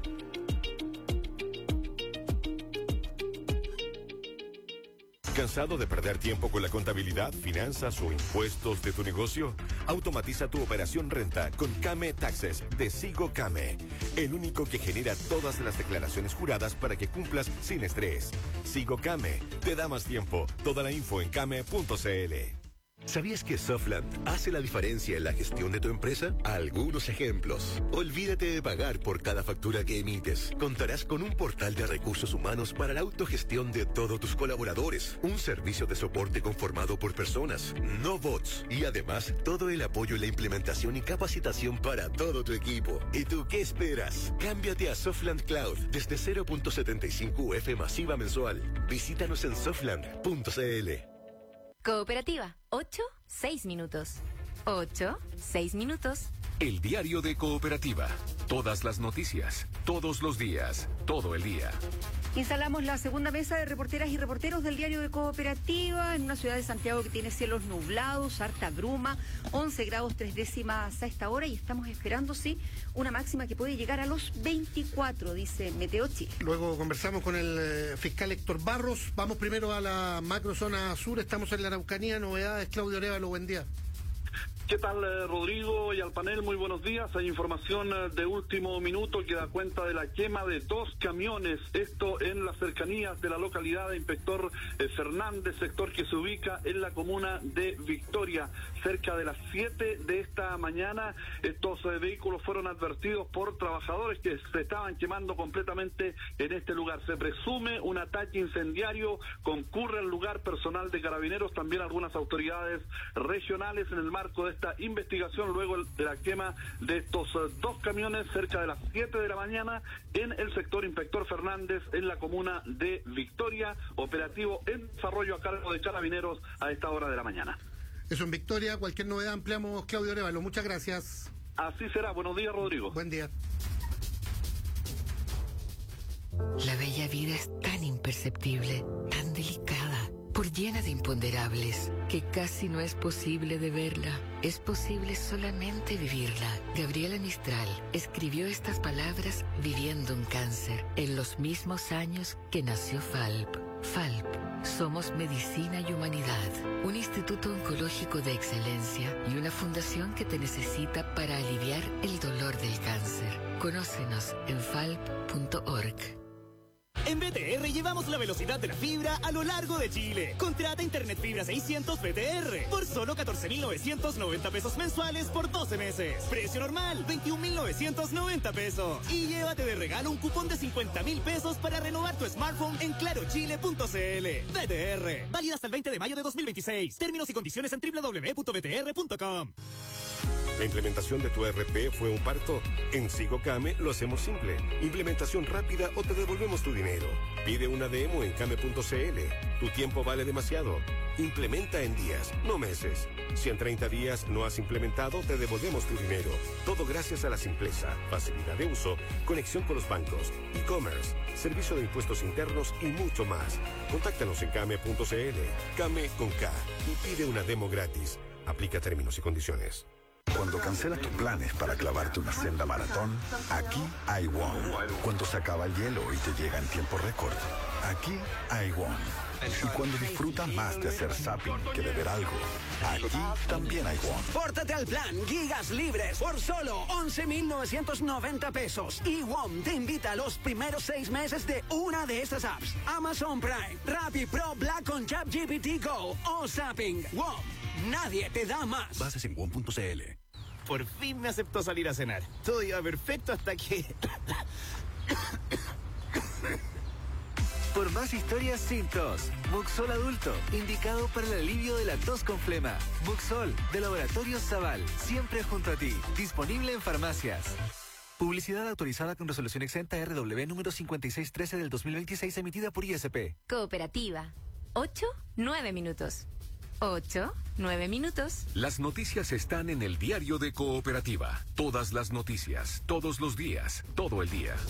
¿Cansado de perder tiempo con la contabilidad, finanzas o impuestos de tu negocio? Automatiza tu operación renta con Came Taxes de Sigo Came, el único que genera todas las declaraciones juradas para que cumplas sin estrés. Sigo Came te da más tiempo. Toda la info en came punto c l. ¿Sabías que Softland hace la diferencia en la gestión de tu empresa? Algunos ejemplos. Olvídate de pagar por cada factura que emites. Contarás con un portal de recursos humanos para la autogestión de todos tus colaboradores. Un servicio de soporte conformado por personas, no bots. Y además, todo el apoyo en la implementación y capacitación para todo tu equipo. ¿Y tú qué esperas? Cámbiate a Softland Cloud desde cero punto setenta y cinco U F masiva mensual. Visítanos en softland punto c l. Cooperativa, ocho, seis minutos. ocho, seis minutos. El diario de Cooperativa. Todas las noticias, todos los días, todo el día. Instalamos la segunda mesa de reporteras y reporteros del diario de Cooperativa en una ciudad de Santiago que tiene cielos nublados, harta bruma, once grados tres décimas a esta hora y estamos esperando, sí, una máxima que puede llegar a los veinticuatro, dice Meteo Chile. Luego conversamos con el eh, fiscal Héctor Barros. Vamos primero a la macrozona sur, estamos en la Araucanía. Novedades, Claudio Arévalo, buen día. ¿Qué tal, eh, Rodrigo y al panel? Muy buenos días. Hay información eh, de último minuto que da cuenta de la quema de dos camiones, esto en las cercanías de la localidad de Inspector eh, Fernández, sector que se ubica en la comuna de Victoria. Cerca de las siete de esta mañana, estos eh, vehículos fueron advertidos por trabajadores que se estaban quemando completamente en este lugar. Se presume un ataque incendiario, concurre al lugar personal de carabineros, también algunas autoridades regionales en el marco de esta investigación luego de la quema de estos uh, dos camiones cerca de las siete de la mañana en el sector Inspector Fernández en la comuna de Victoria, operativo en desarrollo a cargo de carabineros a esta hora de la mañana. Eso en Victoria, cualquier novedad ampliamos, Claudio Arévalo, muchas gracias. Así será, buenos días, Rodrigo. Buen día. La bella vida es tan imperceptible, tan delicada, por llena de imponderables, que casi no es posible de verla. Es posible solamente vivirla. Gabriela Mistral escribió estas palabras viviendo un cáncer, en los mismos años que nació Falp. Falp, somos medicina y humanidad, un instituto oncológico de excelencia y una fundación que te necesita para aliviar el dolor del cáncer. Conócenos en falp punto org. En B T R llevamos la velocidad de la fibra a lo largo de Chile. Contrata Internet Fibra seiscientos B T R por solo catorce mil novecientos noventa pesos mensuales por doce meses. Precio normal, veintiún mil novecientos noventa pesos. Y llévate de regalo un cupón de cincuenta mil pesos para renovar tu smartphone en claro chile punto c l. B T R, válida hasta el veinte de mayo de dos mil veintiséis. Términos y condiciones en doble u doble u doble u punto b t r punto com. ¿La implementación de tu E R P fue un parto? En Sigo Came lo hacemos simple. Implementación rápida o te devolvemos tu dinero. Pide una demo en came punto c l. Tu tiempo vale demasiado. Implementa en días, no meses. Si en treinta días no has implementado, te devolvemos tu dinero. Todo gracias a la simpleza, facilidad de uso, conexión con los bancos, e-commerce, servicio de impuestos internos y mucho más. Contáctanos en came punto c l. Came con K y pide una demo gratis. Aplica términos y condiciones. Cuando cancelas tus planes para clavarte una senda maratón, aquí hay One. Cuando se acaba el hielo y te llega en tiempo récord, aquí hay One. Y cuando disfrutas más de hacer zapping que de ver algo, aquí también hay One. Pórtate al plan Gigas Libres por solo once mil novecientos noventa pesos. Y WOM te invita a los primeros seis meses de una de estas apps: Amazon Prime, Rappi Pro Black con ChatGPT Go o Zapping. WOM, nadie te da más. Bases en one punto c l. por fin me aceptó salir a cenar. Todo iba perfecto hasta que... Por más historias sin tos, Muxol Adulto, indicado para el alivio de la tos con flema. Muxol, de Laboratorios Zaval, siempre junto a ti. Disponible en farmacias. Publicidad autorizada con resolución exenta R W número cincuenta y seis trece del dos mil veintiséis, emitida por I S P. Cooperativa. Ocho, nueve minutos. Ocho, nueve minutos. Las noticias están en el diario de Cooperativa. Todas las noticias, todos los días, todo el día.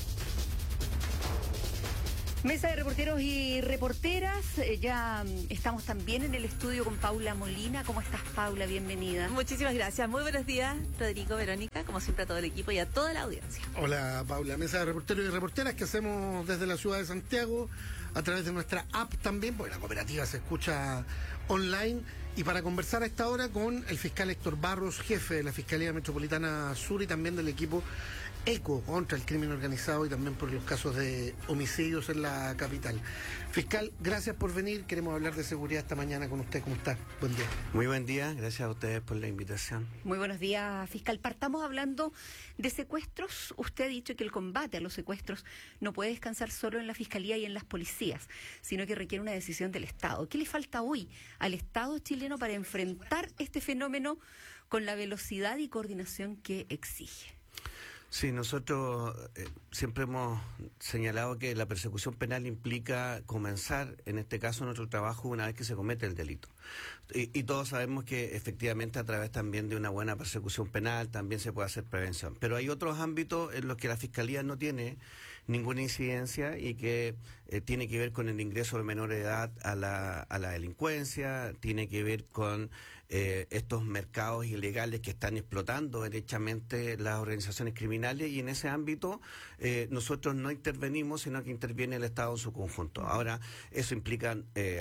Mesa de reporteros y reporteras, eh, ya mm, estamos también en el estudio con Paula Molina. ¿Cómo estás, Paula? Bienvenida. Muchísimas gracias. Muy buenos días, Rodrigo, Verónica, como siempre a todo el equipo y a toda la audiencia. Hola, Paula. Mesa de reporteros y reporteras que hacemos desde la ciudad de Santiago a través de nuestra app también, porque la cooperativa se escucha online. Y para conversar a esta hora con el fiscal Héctor Barros, jefe de la Fiscalía Metropolitana Sur y también del equipo ECO contra el crimen organizado y también por los casos de homicidios en la capital. Fiscal, gracias por venir. Queremos hablar de seguridad esta mañana con usted. ¿Cómo está? Buen día. Muy buen día. Gracias a ustedes por la invitación. Muy buenos días, fiscal. Partamos hablando de secuestros. Usted ha dicho que el combate a los secuestros no puede descansar solo en la Fiscalía y en las policías, sino que requiere una decisión del Estado. ¿Qué le falta hoy al Estado chileno para enfrentar este fenómeno con la velocidad y coordinación que exige? Sí, nosotros eh, siempre hemos señalado que la persecución penal implica comenzar, en este caso, nuestro trabajo una vez que se comete el delito. Y, y todos sabemos que efectivamente a través también de una buena persecución penal también se puede hacer prevención. Pero hay otros ámbitos en los que la Fiscalía no tiene ninguna incidencia y que eh, tiene que ver con el ingreso de menores de edad a la, a la delincuencia, tiene que ver con eh, estos mercados ilegales que están explotando derechamente las organizaciones criminales, y en ese ámbito eh, nosotros no intervenimos, sino que interviene el Estado en su conjunto. Ahora, eso implica eh,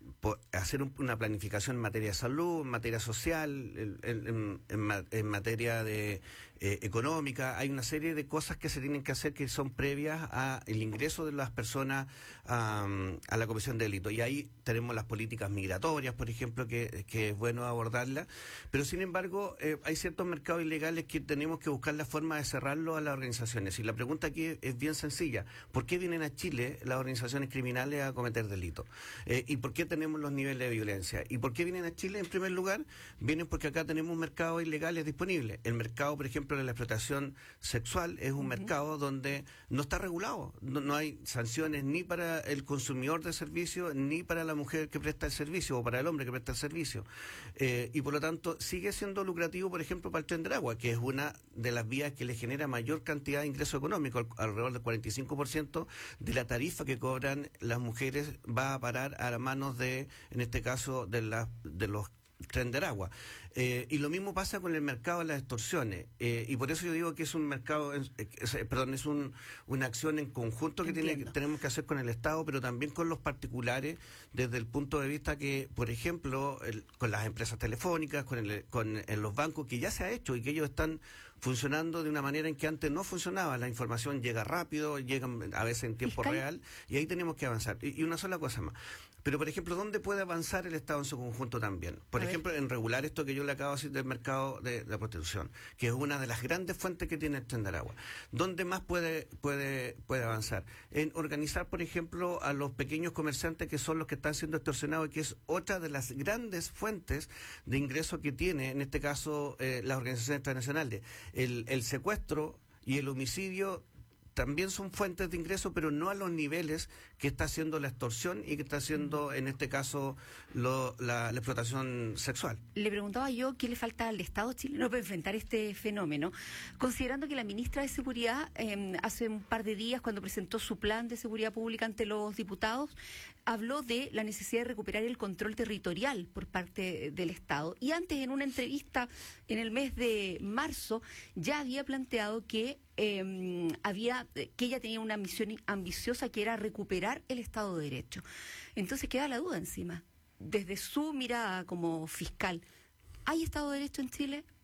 hacer un, una planificación en materia de salud, en materia social, en, en, en, en materia de eh, económica. Hay una serie de cosas que se tienen que hacer que son previas al ingreso de las personas a, a la comisión de delito. Y ahí tenemos las políticas migratorias, por ejemplo, que, que es bueno abordarlas. Pero sin embargo, eh, hay ciertos mercados ilegales que tenemos que buscar la forma de cerrarlo a las organizaciones. Y la pregunta aquí es bien sencilla. ¿Por qué vienen a Chile las organizaciones criminales a cometer delitos? Eh, ¿Y por qué tenemos los niveles de violencia? ¿Y por qué vienen a Chile? En primer lugar, vienen porque acá tenemos mercados ilegales disponibles. El mercado, por ejemplo, de la explotación sexual es un uh-huh. mercado donde no está regulado. No, no hay sanciones ni para el consumidor de servicio, ni para la mujer que presta el servicio o para el hombre que presta el servicio. Eh, y por lo tanto, sigue siendo lucrativo, por ejemplo, para el tren del agua, que es una de las vías que le genera mayor cantidad de ingreso económico. Alrededor del cuarenta y cinco por ciento de la tarifa que cobran las mujeres va a parar a las manos de, en este caso, de, la, de los tren del agua. Eh, y lo mismo pasa con el mercado de las extorsiones. Eh, y por eso yo digo que es un mercado, es, es, perdón, es un, una acción en conjunto que tiene, tenemos que hacer con el Estado, pero también con los particulares, desde el punto de vista que, por ejemplo, el, con las empresas telefónicas, con, el, con en los bancos, que ya se ha hecho y que ellos están funcionando de una manera en que antes no funcionaba. La información llega rápido, llega a veces en tiempo ¿Fiscal? real, y ahí tenemos que avanzar. Y, y una sola cosa más. Pero, por ejemplo, ¿dónde puede avanzar el Estado en su conjunto también? Por a ejemplo, ver. en regular esto que yo le acabo de decir del mercado de, de la prostitución, que es una de las grandes fuentes que tiene el tren del agua. ¿Dónde más puede, puede, puede avanzar? En organizar, por ejemplo, a los pequeños comerciantes que son los que están siendo extorsionados, y que es otra de las grandes fuentes de ingreso que tiene, en este caso, eh, las organizaciones transnacionales. El, el secuestro y el homicidio también son fuentes de ingreso, pero no a los niveles que está haciendo la extorsión y que está haciendo, en este caso, lo, la, la explotación sexual. Le preguntaba yo qué le falta al Estado chileno para enfrentar este fenómeno, considerando que la ministra de Seguridad, eh, hace un par de días, cuando presentó su plan de seguridad pública ante los diputados, habló de la necesidad de recuperar el control territorial por parte del Estado. Y antes, en una entrevista en el mes de marzo, ya había planteado que eh, había que ella tenía una misión ambiciosa, que era recuperar el Estado de Derecho. Entonces queda la duda encima. Desde su mirada como fiscal, ¿hay Estado de Derecho en Chile?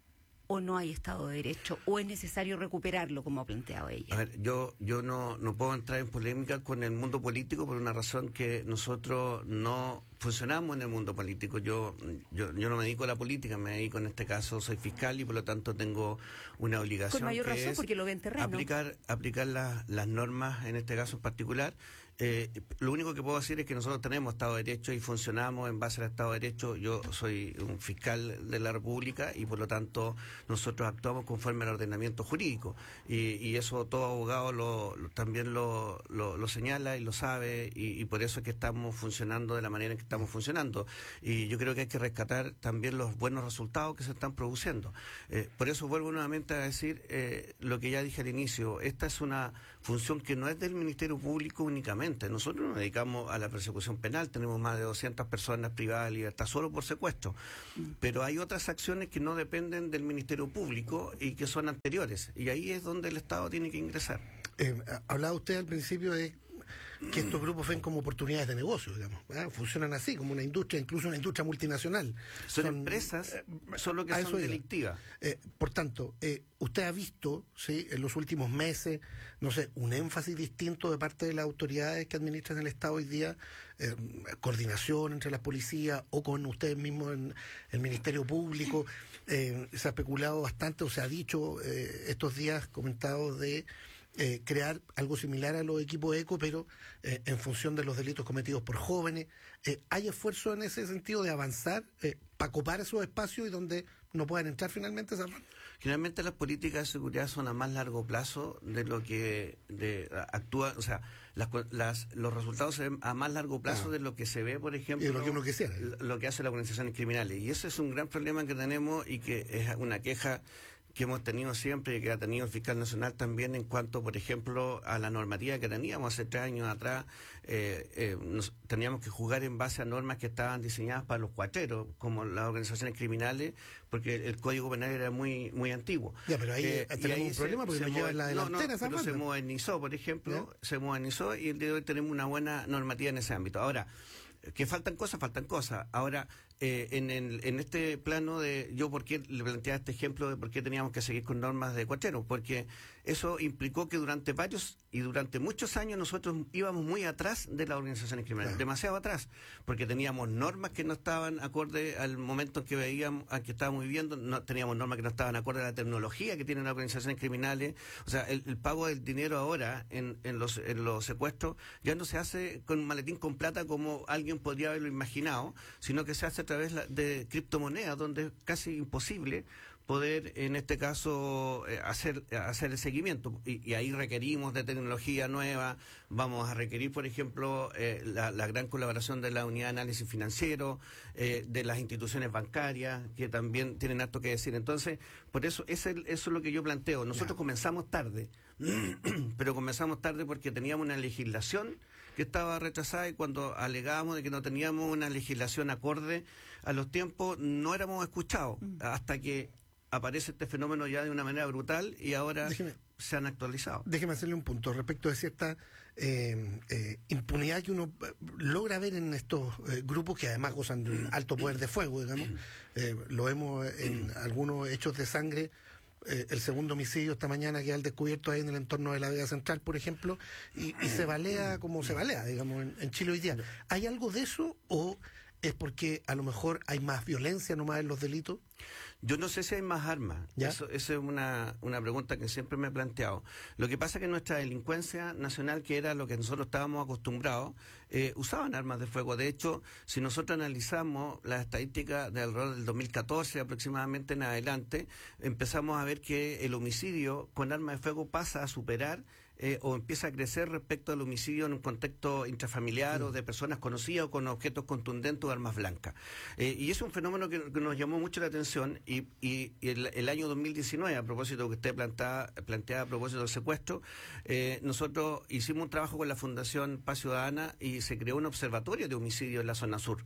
o no hay Estado de Derecho, o es necesario recuperarlo, como ha planteado ella? A ver, yo yo no, no puedo entrar en polémica con el mundo político por una razón que nosotros no funcionamos en el mundo político. Yo, yo yo no me dedico a la política, me dedico en este caso, soy fiscal y por lo tanto tengo una obligación. Con mayor que razón, es porque lo ve en terreno. Aplicar, aplicar la, las normas, en este caso en particular. Eh, lo único que puedo decir es que nosotros tenemos Estado de Derecho y funcionamos en base al Estado de Derecho. Yo soy un fiscal de la República y por lo tanto nosotros actuamos conforme al ordenamiento jurídico. Y, y eso todo abogado lo, lo, también lo, lo, lo señala y lo sabe y, y por eso es que estamos funcionando de la manera en que estamos funcionando. Y yo creo que hay que rescatar también los buenos resultados que se están produciendo. Eh, por eso vuelvo nuevamente a decir eh, lo que ya dije al inicio. Esta es una función que no es del Ministerio Público únicamente. Nosotros nos dedicamos a la persecución penal, tenemos más de doscientas personas privadas de libertad solo por secuestro, pero hay otras acciones que no dependen del Ministerio Público y que son anteriores, y ahí es donde el Estado tiene que ingresar. Eh, hablaba usted al principio de que estos grupos ven como oportunidades de negocio, digamos, ¿eh? Funcionan así, como una industria, incluso una industria multinacional. Son, son empresas, eh, solo que son delictivas. Eh, por tanto, eh, usted ha visto, sí, en los últimos meses, no sé, un énfasis distinto de parte de las autoridades que administran el Estado hoy día, eh, coordinación entre las policías o con ustedes mismos en el Ministerio Público. Eh, se ha especulado bastante, o se ha dicho eh, estos días comentados de Eh, crear algo similar a los equipos ECO, pero eh, en función de los delitos cometidos por jóvenes. Eh, ¿Hay esfuerzo en ese sentido de avanzar eh, para copar esos espacios y donde no puedan entrar finalmente esas manos? Generalmente las políticas de seguridad son a más largo plazo de lo que de, actúa, o sea, las, las, los resultados se ven a más largo plazo ah. de lo que se ve, por ejemplo, y lo que uno quisiera. Lo que hacen las organizaciones criminales. Y ese es un gran problema que tenemos y que es una queja que hemos tenido siempre y que ha tenido el fiscal nacional también en cuanto, por ejemplo, a la normativa que teníamos hace tres años atrás. Eh, eh, nos, teníamos que jugar en base a normas que estaban diseñadas para los cuateros, como las organizaciones criminales, porque el, el Código Penal era muy muy antiguo. Ya, pero ahí eh, tenemos ahí un se, problema porque nos lleva en la delantera. No, no, pero se modernizó, por ejemplo, ¿ya? se modernizó y el día de hoy tenemos una buena normativa en ese ámbito. Ahora, que faltan cosas, faltan cosas. Ahora, eh, en, el, en este plano de, yo por qué le planteaba este ejemplo de por qué teníamos que seguir con normas de cuatero, porque eso implicó que durante varios y durante muchos años nosotros íbamos muy atrás de las organizaciones criminales, claro. demasiado atrás, porque teníamos normas que no estaban acorde al momento en que veíamos, al que estábamos viviendo, no teníamos normas que no estaban acorde a la tecnología que tienen las organizaciones criminales. O sea, el, el pago del dinero ahora en, en, los, en los secuestros ya no se hace con un maletín con plata como alguien podría haberlo imaginado, sino que se hace a través de criptomonedas, donde es casi imposible poder, en este caso, eh, hacer hacer el seguimiento. Y, y ahí requerimos de tecnología nueva, vamos a requerir, por ejemplo, eh, la, la gran colaboración de la Unidad de Análisis Financiero, eh, de las instituciones bancarias, que también tienen harto que decir. Entonces, por eso, ese, eso es lo que yo planteo. Nosotros yeah. comenzamos tarde, pero comenzamos tarde porque teníamos una legislación que estaba retrasada y cuando alegábamos de que no teníamos una legislación acorde a los tiempos, no éramos escuchados, mm. hasta que aparece este fenómeno ya de una manera brutal y ahora déjeme, se han actualizado. Déjeme hacerle un punto respecto de cierta eh, eh, impunidad que uno logra ver en estos eh, grupos que además gozan de un alto poder de fuego, digamos. Eh, lo vemos en algunos hechos de sangre. Eh, el segundo homicidio esta mañana que al descubierto ahí en el entorno de la Vega Central, por ejemplo, y, y se balea como se balea, digamos, en, en Chile hoy día. ¿Hay algo de eso o es porque a lo mejor hay más violencia nomás en los delitos? Yo no sé si hay más armas. Eso, eso es una, una pregunta que siempre me he planteado. Lo que pasa es que nuestra delincuencia nacional, que era lo que nosotros estábamos acostumbrados, eh, usaban armas de fuego. De hecho, si nosotros analizamos las estadísticas del alrededor del dos mil catorce aproximadamente en adelante, empezamos a ver que el homicidio con armas de fuego pasa a superar Eh, o empieza a crecer respecto al homicidio en un contexto intrafamiliar mm. o de personas conocidas o con objetos contundentes o armas blancas. Eh, y es un fenómeno que, que nos llamó mucho la atención y, y, y el, el año dos mil diecinueve, a propósito que usted plantea, plantea a propósito del secuestro, eh, nosotros hicimos un trabajo con la Fundación Paz Ciudadana y se creó un observatorio de homicidio en la zona sur.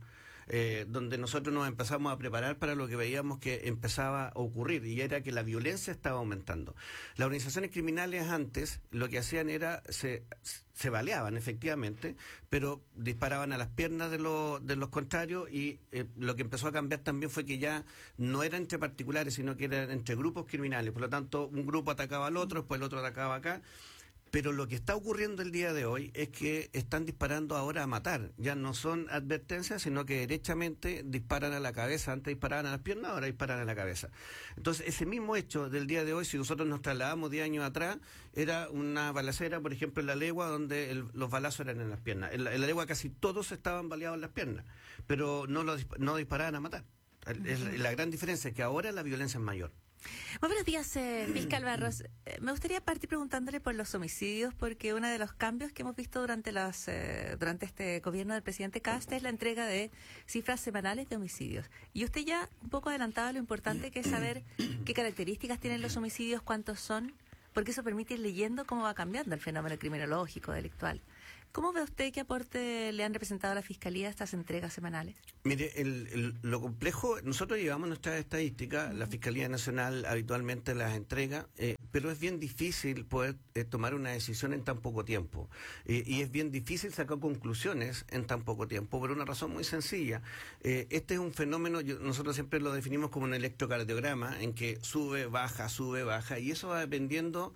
eh, donde nosotros nos empezamos a preparar para lo que veíamos que empezaba a ocurrir, y era que la violencia estaba aumentando. Las organizaciones criminales antes lo que hacían era, se, se baleaban efectivamente, pero disparaban a las piernas de, lo, de los contrarios, y eh, lo que empezó a cambiar también fue que ya no era entre particulares, sino que era entre grupos criminales. Por lo tanto, un grupo atacaba al otro, después el otro atacaba acá. Pero lo que está ocurriendo el día de hoy es que están disparando ahora a matar. Ya no son advertencias, sino que derechamente disparan a la cabeza. Antes disparaban a las piernas, ahora disparan a la cabeza. Entonces, ese mismo hecho del día de hoy, si nosotros nos trasladamos diez años atrás, era una balacera, por ejemplo, en La Legua, donde el, los balazos eran en las piernas. En la, en la Legua casi todos estaban baleados en las piernas, pero no, lo, no disparaban a matar. Es, la gran diferencia es que ahora la violencia es mayor. Muy buenos días, eh, fiscal Barros. Eh, me gustaría partir preguntándole por los homicidios, porque uno de los cambios que hemos visto durante las eh, durante este gobierno del presidente Kast es la entrega de cifras semanales de homicidios. Y usted ya un poco adelantaba lo importante que es saber qué características tienen los homicidios, cuántos son, porque eso permite ir leyendo cómo va cambiando el fenómeno criminológico, delictual. ¿Cómo ve usted qué aporte le han representado a la Fiscalía estas entregas semanales? Mire, el, el, lo complejo, nosotros llevamos nuestras estadísticas, uh-huh. La Fiscalía Nacional habitualmente las entrega, eh, pero es bien difícil poder eh, tomar una decisión en tan poco tiempo. Eh, y es bien difícil sacar conclusiones en tan poco tiempo, por una razón muy sencilla. Eh, este es un fenómeno, yo, nosotros siempre lo definimos como un electrocardiograma, en que sube, baja, sube, baja, y eso va dependiendo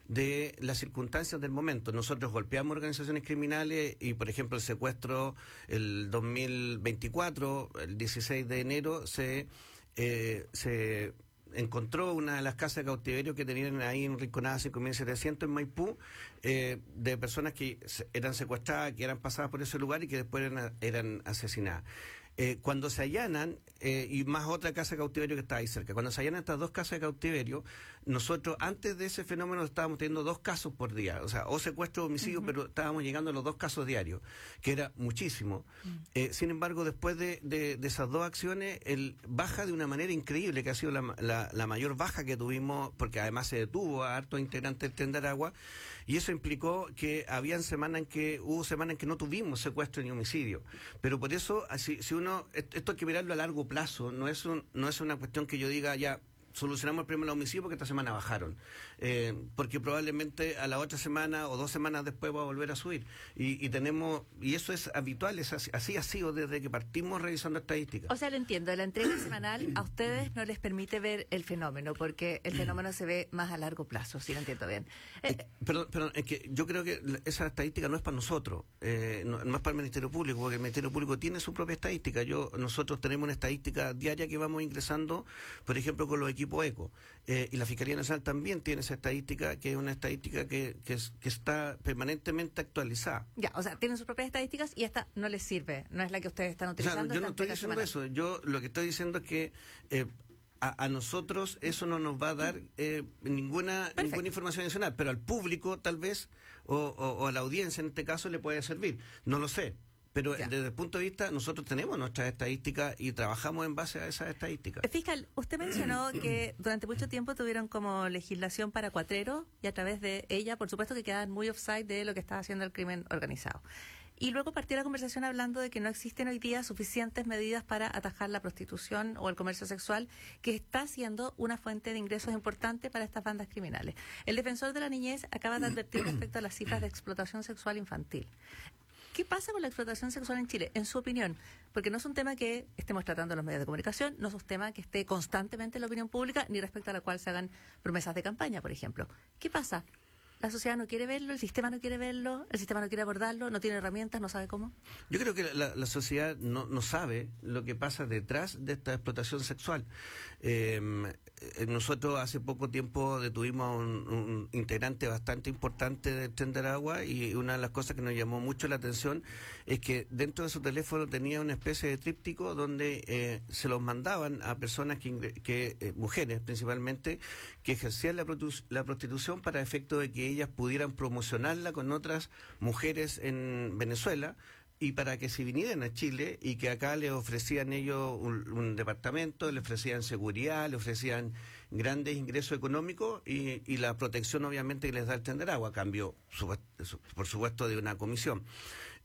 de las circunstancias del momento. Nosotros golpeamos organizaciones criminales y, por ejemplo, el secuestro el dos mil veinticuatro, el dieciséis de enero, se eh, se encontró una de las casas de cautiverio que tenían ahí en Rinconada cinco mil setecientos en Maipú, eh, de personas que eran secuestradas, que eran pasadas por ese lugar y que después eran, eran asesinadas. Eh, cuando se allanan, eh, y más otra casa de cautiverio que está ahí cerca, cuando se allanan estas dos casas de cautiverio, nosotros antes de ese fenómeno estábamos teniendo dos casos por día, o sea, o secuestro o homicidio, uh-huh. pero estábamos llegando a los dos casos diarios, que era muchísimo. Uh-huh. Eh, sin embargo, después de, de, de esas dos acciones, el baja de una manera increíble, que ha sido la, la, la mayor baja que tuvimos, porque además se detuvo a hartos integrantes del Tren de Aragua, y eso implicó que habían semanas en que, hubo semanas en que no tuvimos secuestro ni homicidio. Pero por eso, si, si uno, esto hay que mirarlo a largo plazo, no es un, no es una cuestión que yo diga ya solucionamos el problema del homicidio porque esta semana bajaron, eh, porque probablemente a la otra semana o dos semanas después va a volver a subir, y, y tenemos, y eso es habitual, es así, así ha sido desde que partimos revisando estadísticas. O sea, lo entiendo, la entrega semanal a ustedes no les permite ver el fenómeno, porque el fenómeno se ve más a largo plazo, si lo entiendo bien. Eh, eh, perdón, perdón, es que yo creo que esa estadística no es para nosotros, eh, no, no es para el Ministerio Público, porque el Ministerio Público tiene su propia estadística. Yo Nosotros tenemos una estadística diaria que vamos ingresando, por ejemplo, con los equipos ECO, eh, y la Fiscalía Nacional también tiene esa estadística, que es una estadística que, que, es, que está permanentemente actualizada. Ya, o sea, tienen sus propias estadísticas y esta no les sirve, no es la que ustedes están utilizando. O sea, yo no estoy diciendo eso, yo lo que estoy diciendo es que eh, a, a nosotros eso no nos va a dar eh, ninguna ninguna información adicional, pero al público tal vez, o, o, o a la audiencia en este caso, le puede servir, no lo sé. Pero ya, desde el punto de vista, nosotros tenemos nuestras estadísticas y trabajamos en base a esas estadísticas. Fiscal, usted mencionó que durante mucho tiempo tuvieron como legislación para cuatreros y a través de ella, por supuesto, que quedaban muy offside de lo que estaba haciendo el crimen organizado. Y luego partió la conversación hablando de que no existen hoy día suficientes medidas para atajar la prostitución o el comercio sexual, que está siendo una fuente de ingresos importante para estas bandas criminales. El defensor de la niñez acaba de advertir respecto a las cifras de explotación sexual infantil. ¿Qué pasa con la explotación sexual en Chile, en su opinión? Porque no es un tema que estemos tratando en los medios de comunicación, no es un tema que esté constantemente en la opinión pública, ni respecto a la cual se hagan promesas de campaña, por ejemplo. ¿Qué pasa? ¿La sociedad no quiere verlo? ¿El sistema no quiere verlo? ¿El sistema no quiere abordarlo? ¿No tiene herramientas? ¿No sabe cómo? Yo creo que la, la sociedad no, no sabe lo que pasa detrás de esta explotación sexual. Eh, nosotros hace poco tiempo detuvimos a un, un integrante bastante importante del Tren de Aragua, y una de las cosas que nos llamó mucho la atención es que dentro de su teléfono tenía una especie de tríptico donde eh, se los mandaban a personas, que, que eh, mujeres principalmente, que ejercían la, la prostitución para efecto de que ellas pudieran promocionarla con otras mujeres en Venezuela, y para que se vinieran a Chile y que acá le ofrecían ellos un, un departamento, le ofrecían seguridad, le ofrecían grandes ingresos económicos y, y la protección obviamente que les da el Tren de Aragua, a cambio, por supuesto, de una comisión.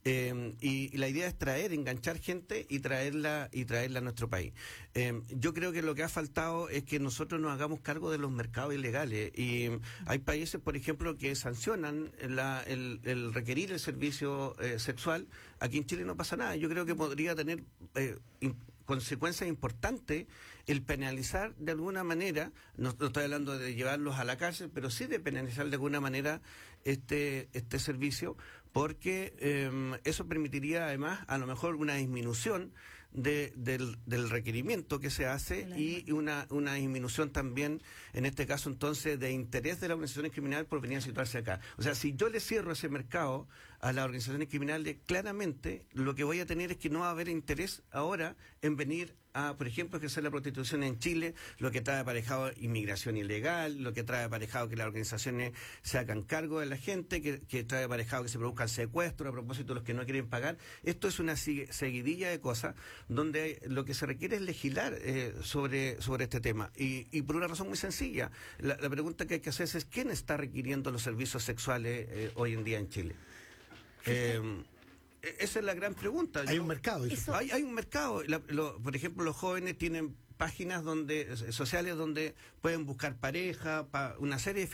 Eh, y, y la idea es traer, enganchar gente y traerla y traerla a nuestro país. Eh, yo creo que lo que ha faltado es que nosotros nos hagamos cargo de los mercados ilegales. Y hay países, por ejemplo, que sancionan la, el, el requerir el servicio eh, sexual. Aquí en Chile no pasa nada. Yo creo que podría tener eh, in, consecuencias importantes el penalizar de alguna manera, no, no estoy hablando de llevarlos a la cárcel, pero sí de penalizar de alguna manera este, este servicio, porque eh, eso permitiría además a lo mejor una disminución de, del, del requerimiento que se hace y una, una disminución también, en este caso entonces, de interés de las organizaciones criminales por venir a situarse acá. O sea, si yo le cierro ese mercado a las organizaciones criminales, claramente lo que voy a tener es que no va a haber interés ahora en venir a, por ejemplo, ejercer la prostitución en Chile, lo que trae aparejado inmigración ilegal, lo que trae aparejado que las organizaciones se hagan cargo de la gente, que, que trae aparejado que se produzcan secuestros a propósito de los que no quieren pagar. Esto es una seguidilla de cosas donde lo que se requiere es legislar eh, sobre, sobre este tema. Y, y por una razón muy sencilla, la, la pregunta que hay que hacerse es ¿quién está requiriendo los servicios sexuales eh, hoy en día en Chile? Eh, Esa es la gran pregunta. Hay Yo, un mercado. Hay, hay un mercado. La, lo, por ejemplo, los jóvenes tienen páginas donde sociales donde pueden buscar pareja, pa, una serie de